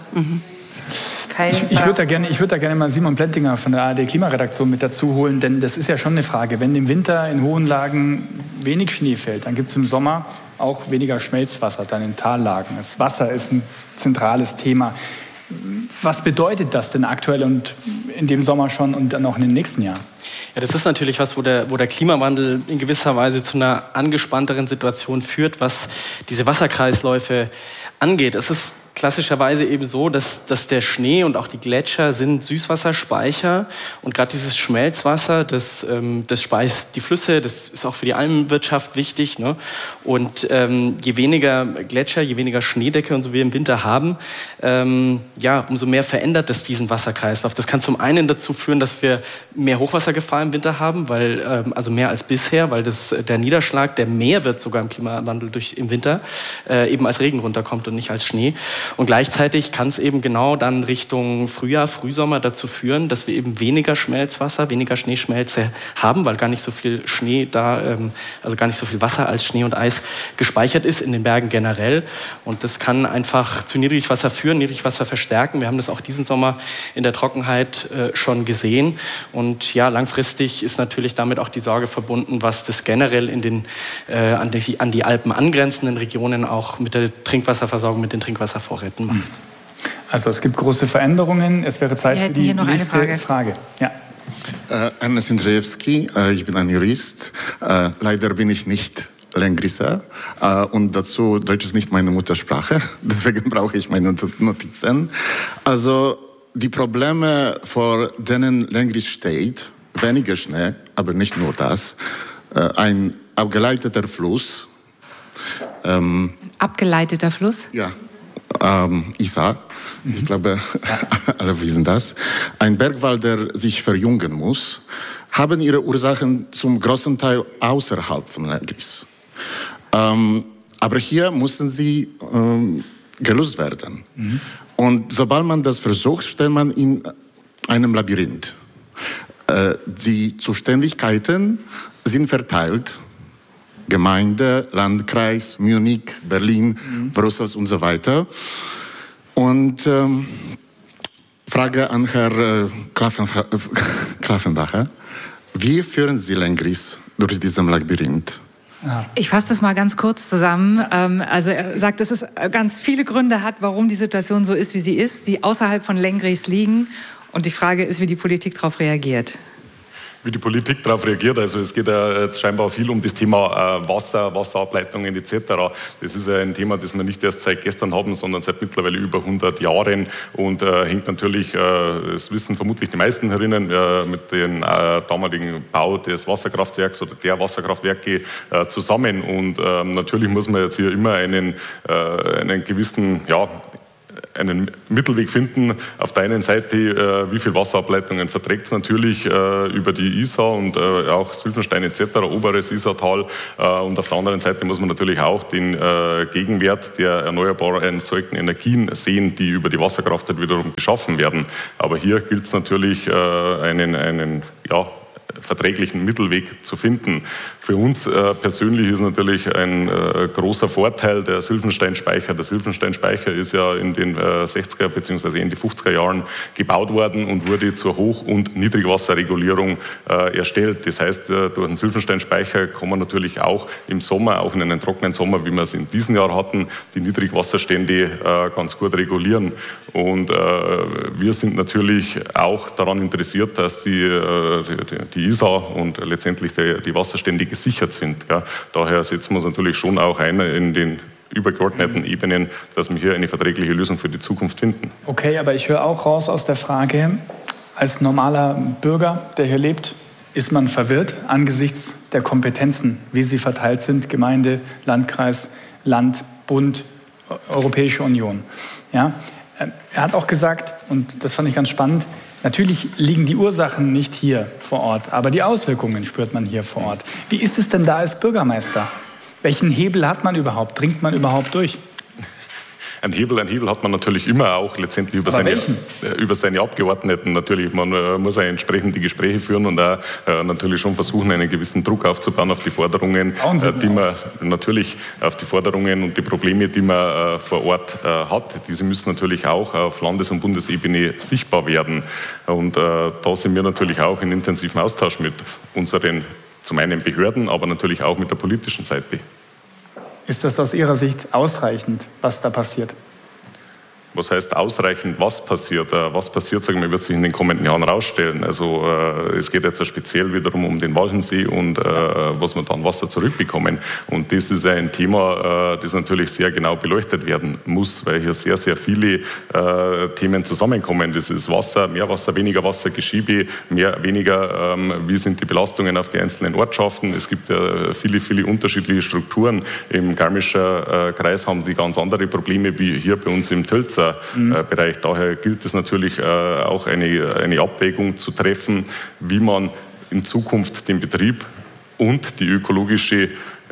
Ich würde da gerne mal Simon Plentinger von der ARD Klimaredaktion mit dazu holen, denn das ist ja schon eine Frage. Wenn im Winter in hohen Lagen wenig Schnee fällt, dann gibt es im Sommer auch weniger Schmelzwasser, dann in Tallagen. Das Wasser ist ein zentrales Thema. Was bedeutet das denn aktuell und in dem Sommer schon und dann auch in den nächsten Jahren? Ja, das ist natürlich was, wo der Klimawandel in gewisser Weise zu einer angespannteren Situation führt, was diese Wasserkreisläufe angeht. Es ist klassischerweise eben so, dass der Schnee und auch die Gletscher sind Süßwasserspeicher und gerade dieses Schmelzwasser, das speist die Flüsse, das ist auch für die Almwirtschaft wichtig, ne? Und je weniger Gletscher, je weniger Schneedecke und so wie wir im Winter haben, umso mehr verändert es diesen Wasserkreislauf. Das kann zum einen dazu führen, dass wir mehr Hochwassergefahr im Winter haben, also mehr als bisher, weil der Niederschlag, der mehr wird sogar im Klimawandel im Winter, eben als Regen runterkommt und nicht als Schnee. Und gleichzeitig kann es eben genau dann Richtung Frühjahr, Frühsommer dazu führen, dass wir eben weniger Schmelzwasser, weniger Schneeschmelze haben, weil gar nicht so viel Schnee also gar nicht so viel Wasser als Schnee und Eis gespeichert ist in den Bergen generell. Und das kann einfach zu Niedrigwasser führen, Niedrigwasser verstärken. Wir haben das auch diesen Sommer in der Trockenheit schon gesehen. Und ja, langfristig ist natürlich damit auch die Sorge verbunden, was das generell an die Alpen angrenzenden Regionen auch mit der Trinkwasserversorgung, mit den Trinkwasservorräten macht. Also es gibt große Veränderungen. Es wäre Zeit für die nächste Frage. Ja. Ernest Jędrzejewski, ich bin ein Jurist. Leider bin ich nicht Lengriser und dazu Deutsch ist nicht meine Muttersprache. Deswegen brauche ich meine Notizen. Also die Probleme, vor denen Lengris steht, weniger Schnee, aber nicht nur das, ein abgeleiteter Fluss. Abgeleiteter Fluss? Ja. Isar, ich glaube, alle wissen das. Ein Bergwald, der sich verjüngen muss, haben ihre Ursachen zum großen Teil außerhalb von Lengris. Aber hier mussten sie gelöst werden. Und sobald man das versucht, stellt man in einem Labyrinth. Die Zuständigkeiten sind verteilt. Gemeinde, Landkreis, Munich, Berlin, Brüssel und so weiter. Und Frage an Herrn Klaffenbacher. Wie führen Sie Lenggries durch diesen Labyrinth? Ich fasse das mal ganz kurz zusammen. Also er sagt, dass es ganz viele Gründe hat, warum die Situation so ist, wie sie ist, die außerhalb von Lenggries liegen. Und die Frage ist, wie die Politik darauf reagiert. Wie die Politik darauf reagiert. Also es geht ja jetzt scheinbar viel um das Thema Wasser, Wasserableitungen etc. Das ist ja ein Thema, das wir nicht erst seit gestern haben, sondern seit mittlerweile über 100 Jahren und hängt natürlich, das wissen vermutlich die meisten herinnen, mit dem damaligen Bau des Wasserkraftwerks oder der Wasserkraftwerke zusammen. Und natürlich muss man jetzt hier immer einen gewissen, einen Mittelweg finden. Auf der einen Seite, wie viel Wasserableitungen verträgt es natürlich über die Isar und auch Sylvenstein etc., oberes Isartal. Und auf der anderen Seite muss man natürlich auch den Gegenwert der erneuerbar erzeugten Energien sehen, die über die Wasserkraft halt wiederum geschaffen werden. Aber hier gilt es natürlich, einen verträglichen Mittelweg zu finden. Für uns persönlich ist natürlich ein großer Vorteil der Sylvensteinspeicher. Der Sylvensteinspeicher ist ja in den 60er bzw. in die 50er Jahren gebaut worden und wurde zur Hoch- und Niedrigwasserregulierung erstellt. Das heißt, durch den Sylvensteinspeicher kann man natürlich auch im Sommer, auch in einem trockenen Sommer, wie wir es in diesem Jahr hatten, die Niedrigwasserstände ganz gut regulieren. Und wir sind natürlich auch daran interessiert, dass die Isar und letztendlich die Wasserstände gesichert sind. Ja. Daher setzen wir uns natürlich schon auch ein in den übergeordneten Ebenen, dass wir hier eine verträgliche Lösung für die Zukunft finden. Okay, aber ich höre auch raus aus der Frage, als normaler Bürger, der hier lebt, ist man verwirrt angesichts der Kompetenzen, wie sie verteilt sind, Gemeinde, Landkreis, Land, Bund, Europäische Union. Ja? Er hat auch gesagt, und das fand ich ganz spannend, natürlich liegen die Ursachen nicht hier vor Ort, aber die Auswirkungen spürt man hier vor Ort. Wie ist es denn da als Bürgermeister? Welchen Hebel hat man überhaupt? Dringt man überhaupt durch? Ein Hebel hat man natürlich immer auch letztendlich über seine Abgeordneten. Natürlich, man muss ja entsprechend die Gespräche führen und auch natürlich schon versuchen, einen gewissen Druck aufzubauen auf die Forderungen, die man natürlich auf die Forderungen und die Probleme, die man vor Ort hat. Diese müssen natürlich auch auf Landes- und Bundesebene sichtbar werden. Und da sind wir natürlich auch in intensivem Austausch mit unseren, zum einen Behörden, aber natürlich auch mit der politischen Seite. Ist das aus Ihrer Sicht ausreichend, was da passiert? Was heißt ausreichend, was passiert? Was passiert, sagen wir, wird sich in den kommenden Jahren herausstellen. Also es geht jetzt speziell wiederum um den Walchensee und was wir dann Wasser zurückbekommen. Und das ist ein Thema, das natürlich sehr genau beleuchtet werden muss, weil hier sehr, sehr viele Themen zusammenkommen. Das ist Wasser, mehr Wasser, weniger Wasser, Geschiebe, weniger, wie sind die Belastungen auf die einzelnen Ortschaften. Es gibt ja viele, viele unterschiedliche Strukturen. Im Garmischer Kreis haben die ganz andere Probleme wie hier bei uns im Tölzer Bereich. Daher gilt es natürlich auch eine Abwägung zu treffen, wie man in Zukunft den Betrieb und die ökologische,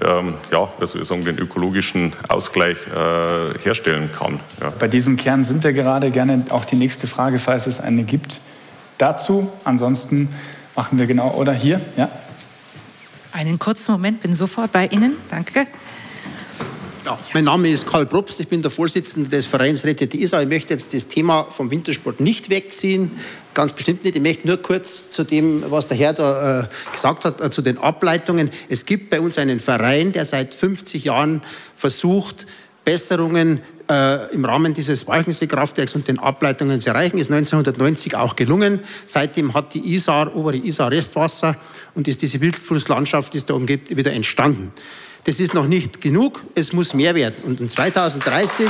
den ökologischen Ausgleich herstellen kann. Ja. Bei diesem Kern sind wir gerade. Gerne auch die nächste Frage, falls es eine gibt, dazu. Ansonsten machen wir genau, oder hier, ja. Einen kurzen Moment, bin sofort bei Ihnen. Danke. Ja, mein Name ist Karl Probst, ich bin der Vorsitzende des Vereins Rettet die Isar. Ich möchte jetzt das Thema vom Wintersport nicht wegziehen, ganz bestimmt nicht. Ich möchte nur kurz zu dem, was der Herr da gesagt hat, zu den Ableitungen. Es gibt bei uns einen Verein, der seit 50 Jahren versucht, Besserungen im Rahmen dieses Walchensee-Kraftwerks und den Ableitungen zu erreichen. Ist 1990 auch gelungen. Seitdem hat die Isar, obere Isar Restwasser und ist diese Wildflusslandschaft, die es da umgibt, wieder entstanden. Das ist noch nicht genug, es muss mehr werden. Und 2030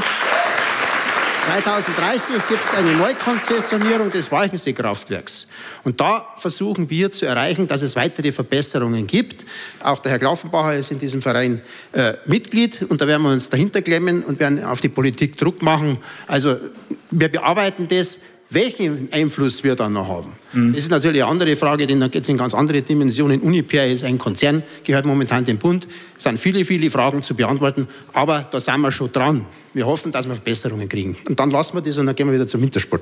gibt es eine Neukonzessionierung des Walchensee-Kraftwerks. Und da versuchen wir zu erreichen, dass es weitere Verbesserungen gibt. Auch der Herr Klaffenbacher ist in diesem Verein Mitglied. Und da werden wir uns dahinter klemmen und werden auf die Politik Druck machen. Also wir bearbeiten das. Welchen Einfluss wir dann noch haben. Das ist natürlich eine andere Frage, denn da geht es in ganz andere Dimensionen. Uniper ist ein Konzern, gehört momentan dem Bund. Es sind viele, viele Fragen zu beantworten, aber da sind wir schon dran. Wir hoffen, dass wir Verbesserungen kriegen. Und dann lassen wir das und dann gehen wir wieder zum Wintersport.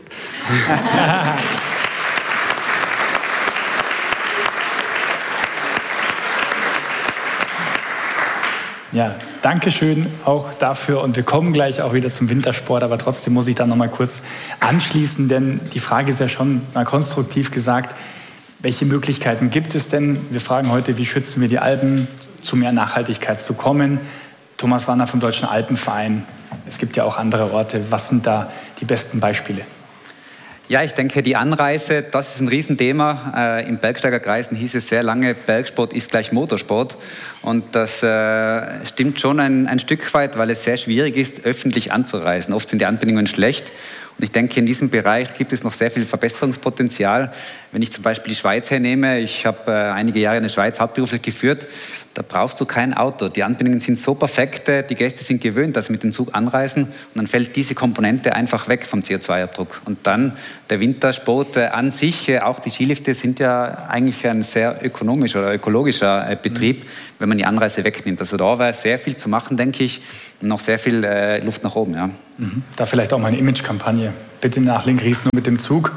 Ja, Dankeschön auch dafür und wir kommen gleich auch wieder zum Wintersport, aber trotzdem muss ich da noch mal kurz anschließen, denn die Frage ist ja schon mal konstruktiv gesagt, welche Möglichkeiten gibt es denn? Wir fragen heute, wie schützen wir die Alpen, zu mehr Nachhaltigkeit zu kommen. Thomas Wanner vom Deutschen Alpenverein. Es gibt ja auch andere Orte. Was sind da die besten Beispiele? Ja, ich denke, die Anreise, das ist ein Riesenthema. Im Bergsteigerkreisen hieß es sehr lange, Bergsport ist gleich Motorsport. Und das stimmt schon ein Stück weit, weil es sehr schwierig ist, öffentlich anzureisen. Oft sind die Anbindungen schlecht. Und ich denke, in diesem Bereich gibt es noch sehr viel Verbesserungspotenzial. Wenn ich zum Beispiel die Schweiz hernehme, ich habe einige Jahre in der Schweiz hauptberuflich geführt, da brauchst du kein Auto. Die Anbindungen sind so perfekt, die Gäste sind gewöhnt, dass sie mit dem Zug anreisen und dann fällt diese Komponente einfach weg vom CO2-Abdruck. Und dann der Wintersport an sich, auch die Skilifte sind ja eigentlich ein sehr ökonomischer oder ökologischer Betrieb, wenn man die Anreise wegnimmt. Also da wäre sehr viel zu machen, denke ich, und noch sehr viel Luft nach oben. Ja. Da vielleicht auch mal eine Imagekampagne. Bitte nach Lenkries nur mit dem Zug.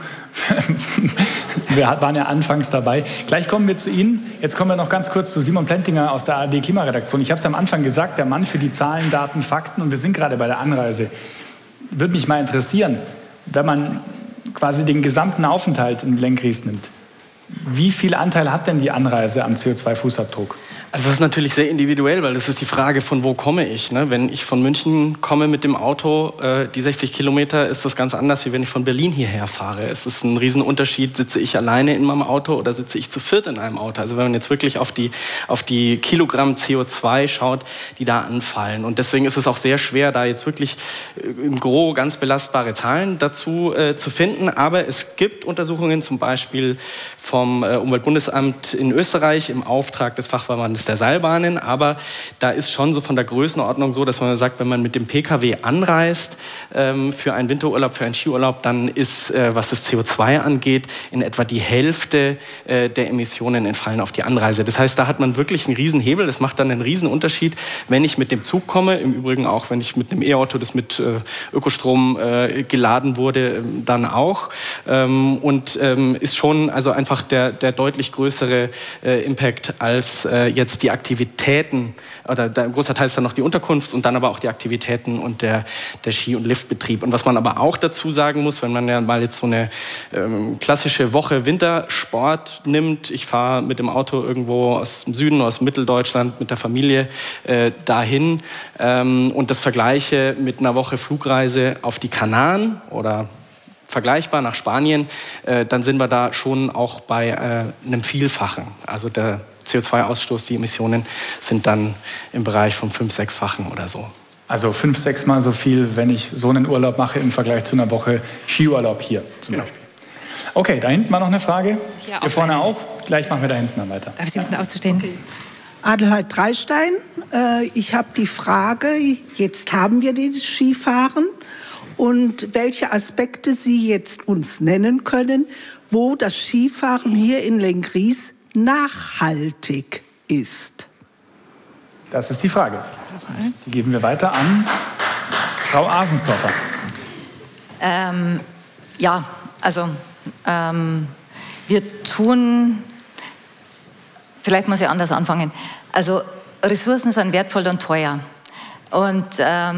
Wir waren ja anfangs dabei. Gleich kommen wir zu Ihnen. Jetzt kommen wir noch ganz kurz zu Simon Plentinger aus der ARD Klimaredaktion. Ich habe es am Anfang gesagt, der Mann für die Zahlen, Daten, Fakten. Und wir sind gerade bei der Anreise. Würde mich mal interessieren, wenn man quasi den gesamten Aufenthalt in Lenkries nimmt. Wie viel Anteil hat denn die Anreise am CO2-Fußabdruck? Also das ist natürlich sehr individuell, weil das ist die Frage, von wo komme ich. Ne? Wenn ich von München komme mit dem Auto, die 60 Kilometer, ist das ganz anders, wie wenn ich von Berlin hierher fahre. Es ist ein Riesenunterschied, sitze ich alleine in meinem Auto oder sitze ich zu viert in einem Auto. Also wenn man jetzt wirklich auf die Kilogramm CO2 schaut, die da anfallen. Und deswegen ist es auch sehr schwer, da jetzt wirklich im Gros ganz belastbare Zahlen dazu zu finden. Aber es gibt Untersuchungen, zum Beispiel vom Umweltbundesamt in Österreich im Auftrag des Fachverbandes der Seilbahnen, aber da ist schon so von der Größenordnung so, dass man sagt, wenn man mit dem Pkw anreist für einen Winterurlaub, für einen Skiurlaub, dann ist, was das CO2 angeht, in etwa die Hälfte der Emissionen entfallen auf die Anreise. Das heißt, da hat man wirklich einen Riesenhebel, das macht dann einen Riesenunterschied, wenn ich mit dem Zug komme, im Übrigen auch, wenn ich mit einem E-Auto, das mit Ökostrom geladen wurde, dann auch. Und ist schon also einfach der deutlich größere Impact als jetzt die Aktivitäten, oder ein großer Teil ist dann noch die Unterkunft und dann aber auch die Aktivitäten und der Ski- und Liftbetrieb. Und was man aber auch dazu sagen muss, wenn man ja mal jetzt so eine klassische Woche Wintersport nimmt, ich fahre mit dem Auto irgendwo aus dem Süden, aus Mitteldeutschland mit der Familie dahin und das vergleiche mit einer Woche Flugreise auf die Kanaren oder vergleichbar nach Spanien, dann sind wir da schon auch bei einem Vielfachen. Also der CO2-Ausstoß, die Emissionen sind dann im Bereich vom 5-, 6-fachen oder so. Also 5-, 6-mal so viel, wenn ich so einen Urlaub mache im Vergleich zu einer Woche Skiurlaub hier zum Beispiel. Okay, da hinten war noch eine Frage. Hier vorne auch. Gleich machen wir da hinten mal weiter. Darf ich Sie bitten aufzustehen? Okay. Adelheid Dreistein, ich habe die Frage, jetzt haben wir das Skifahren und welche Aspekte Sie jetzt uns nennen können, wo das Skifahren hier in Lenkries nachhaltig ist. Das ist die Frage. Die geben wir weiter an Frau Asensdorfer. Ja, also wir tun, vielleicht muss ich anders anfangen, also Ressourcen sind wertvoll und teuer und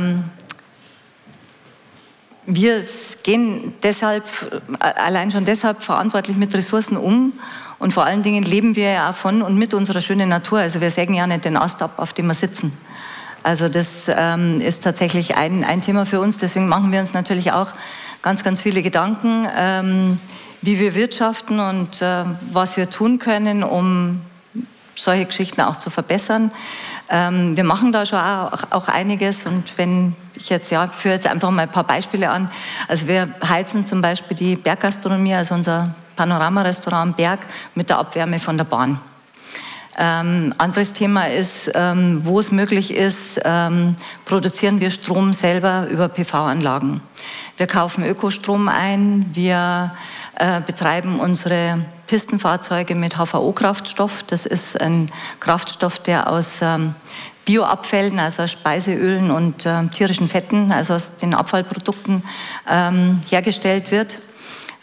wir gehen deshalb, allein schon deshalb verantwortlich mit Ressourcen um und vor allen Dingen leben wir ja auch von und mit unserer schönen Natur. Also wir sägen ja nicht den Ast ab, auf dem wir sitzen. Also das ist tatsächlich ein Thema für uns. Deswegen machen wir uns natürlich auch ganz, ganz viele Gedanken, wie wir wirtschaften und was wir tun können, um solche Geschichten auch zu verbessern. Wir machen da schon auch einiges und wenn ich jetzt, führe jetzt einfach mal ein paar Beispiele an. Also wir heizen zum Beispiel die Berggastronomie, also unser Panorama-Restaurant am Berg, mit der Abwärme von der Bahn. Anderes Thema ist, wo es möglich ist, produzieren wir Strom selber über PV-Anlagen. Wir kaufen Ökostrom ein, wir betreiben unsere Pistenfahrzeuge mit HVO-Kraftstoff. Das ist ein Kraftstoff, der aus Bioabfällen, also aus Speiseölen und tierischen Fetten, also aus den Abfallprodukten hergestellt wird.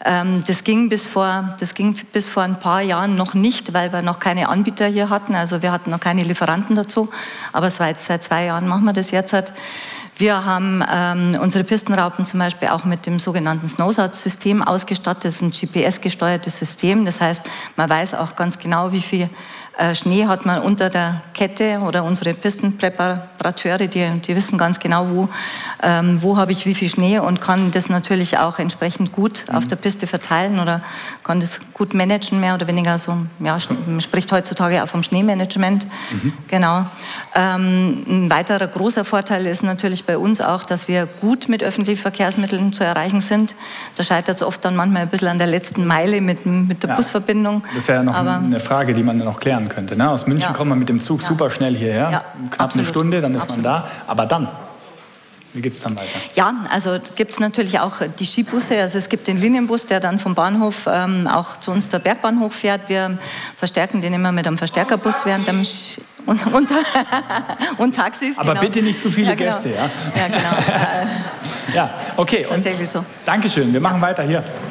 Das ging bis vor ein paar Jahren noch nicht, weil wir noch keine Anbieter hier hatten. Also wir hatten noch keine Lieferanten dazu. Aber seit 2 Jahren machen wir das jetzt halt. Wir haben unsere Pistenraupen zum Beispiel auch mit dem sogenannten Snowsat-System ausgestattet. Das ist ein GPS-gesteuertes System. Das heißt, man weiß auch ganz genau, wie viel Schnee hat man unter der Kette, oder unsere Pistenpräparateure, die wissen ganz genau, wo habe ich wie viel Schnee, und kann das natürlich auch entsprechend gut auf der Piste verteilen oder kann das gut managen, mehr oder weniger so. Ja, man spricht heutzutage auch vom Schneemanagement. Genau. Ein weiterer großer Vorteil ist natürlich bei uns auch, dass wir gut mit öffentlichen Verkehrsmitteln zu erreichen sind. Da scheitert es oft dann manchmal ein bisschen an der letzten Meile mit der Busverbindung. Das wäre ja noch eine Frage, die man noch klären könnte. Ne? Aus München kommt man mit dem Zug super schnell hierher, knapp eine Stunde, dann ist man da. Aber dann, wie geht es dann weiter? Ja, also gibt es natürlich auch die Skibusse. Also es gibt den Linienbus, der dann vom Bahnhof auch zu uns der Bergbahn hochfährt. Wir verstärken den immer mit einem Verstärkerbus während dem und Taxis. Aber bitte nicht zu viele Gäste, ja? Ja, genau. Ja, okay. Das ist tatsächlich so. Dankeschön, wir machen weiter hier.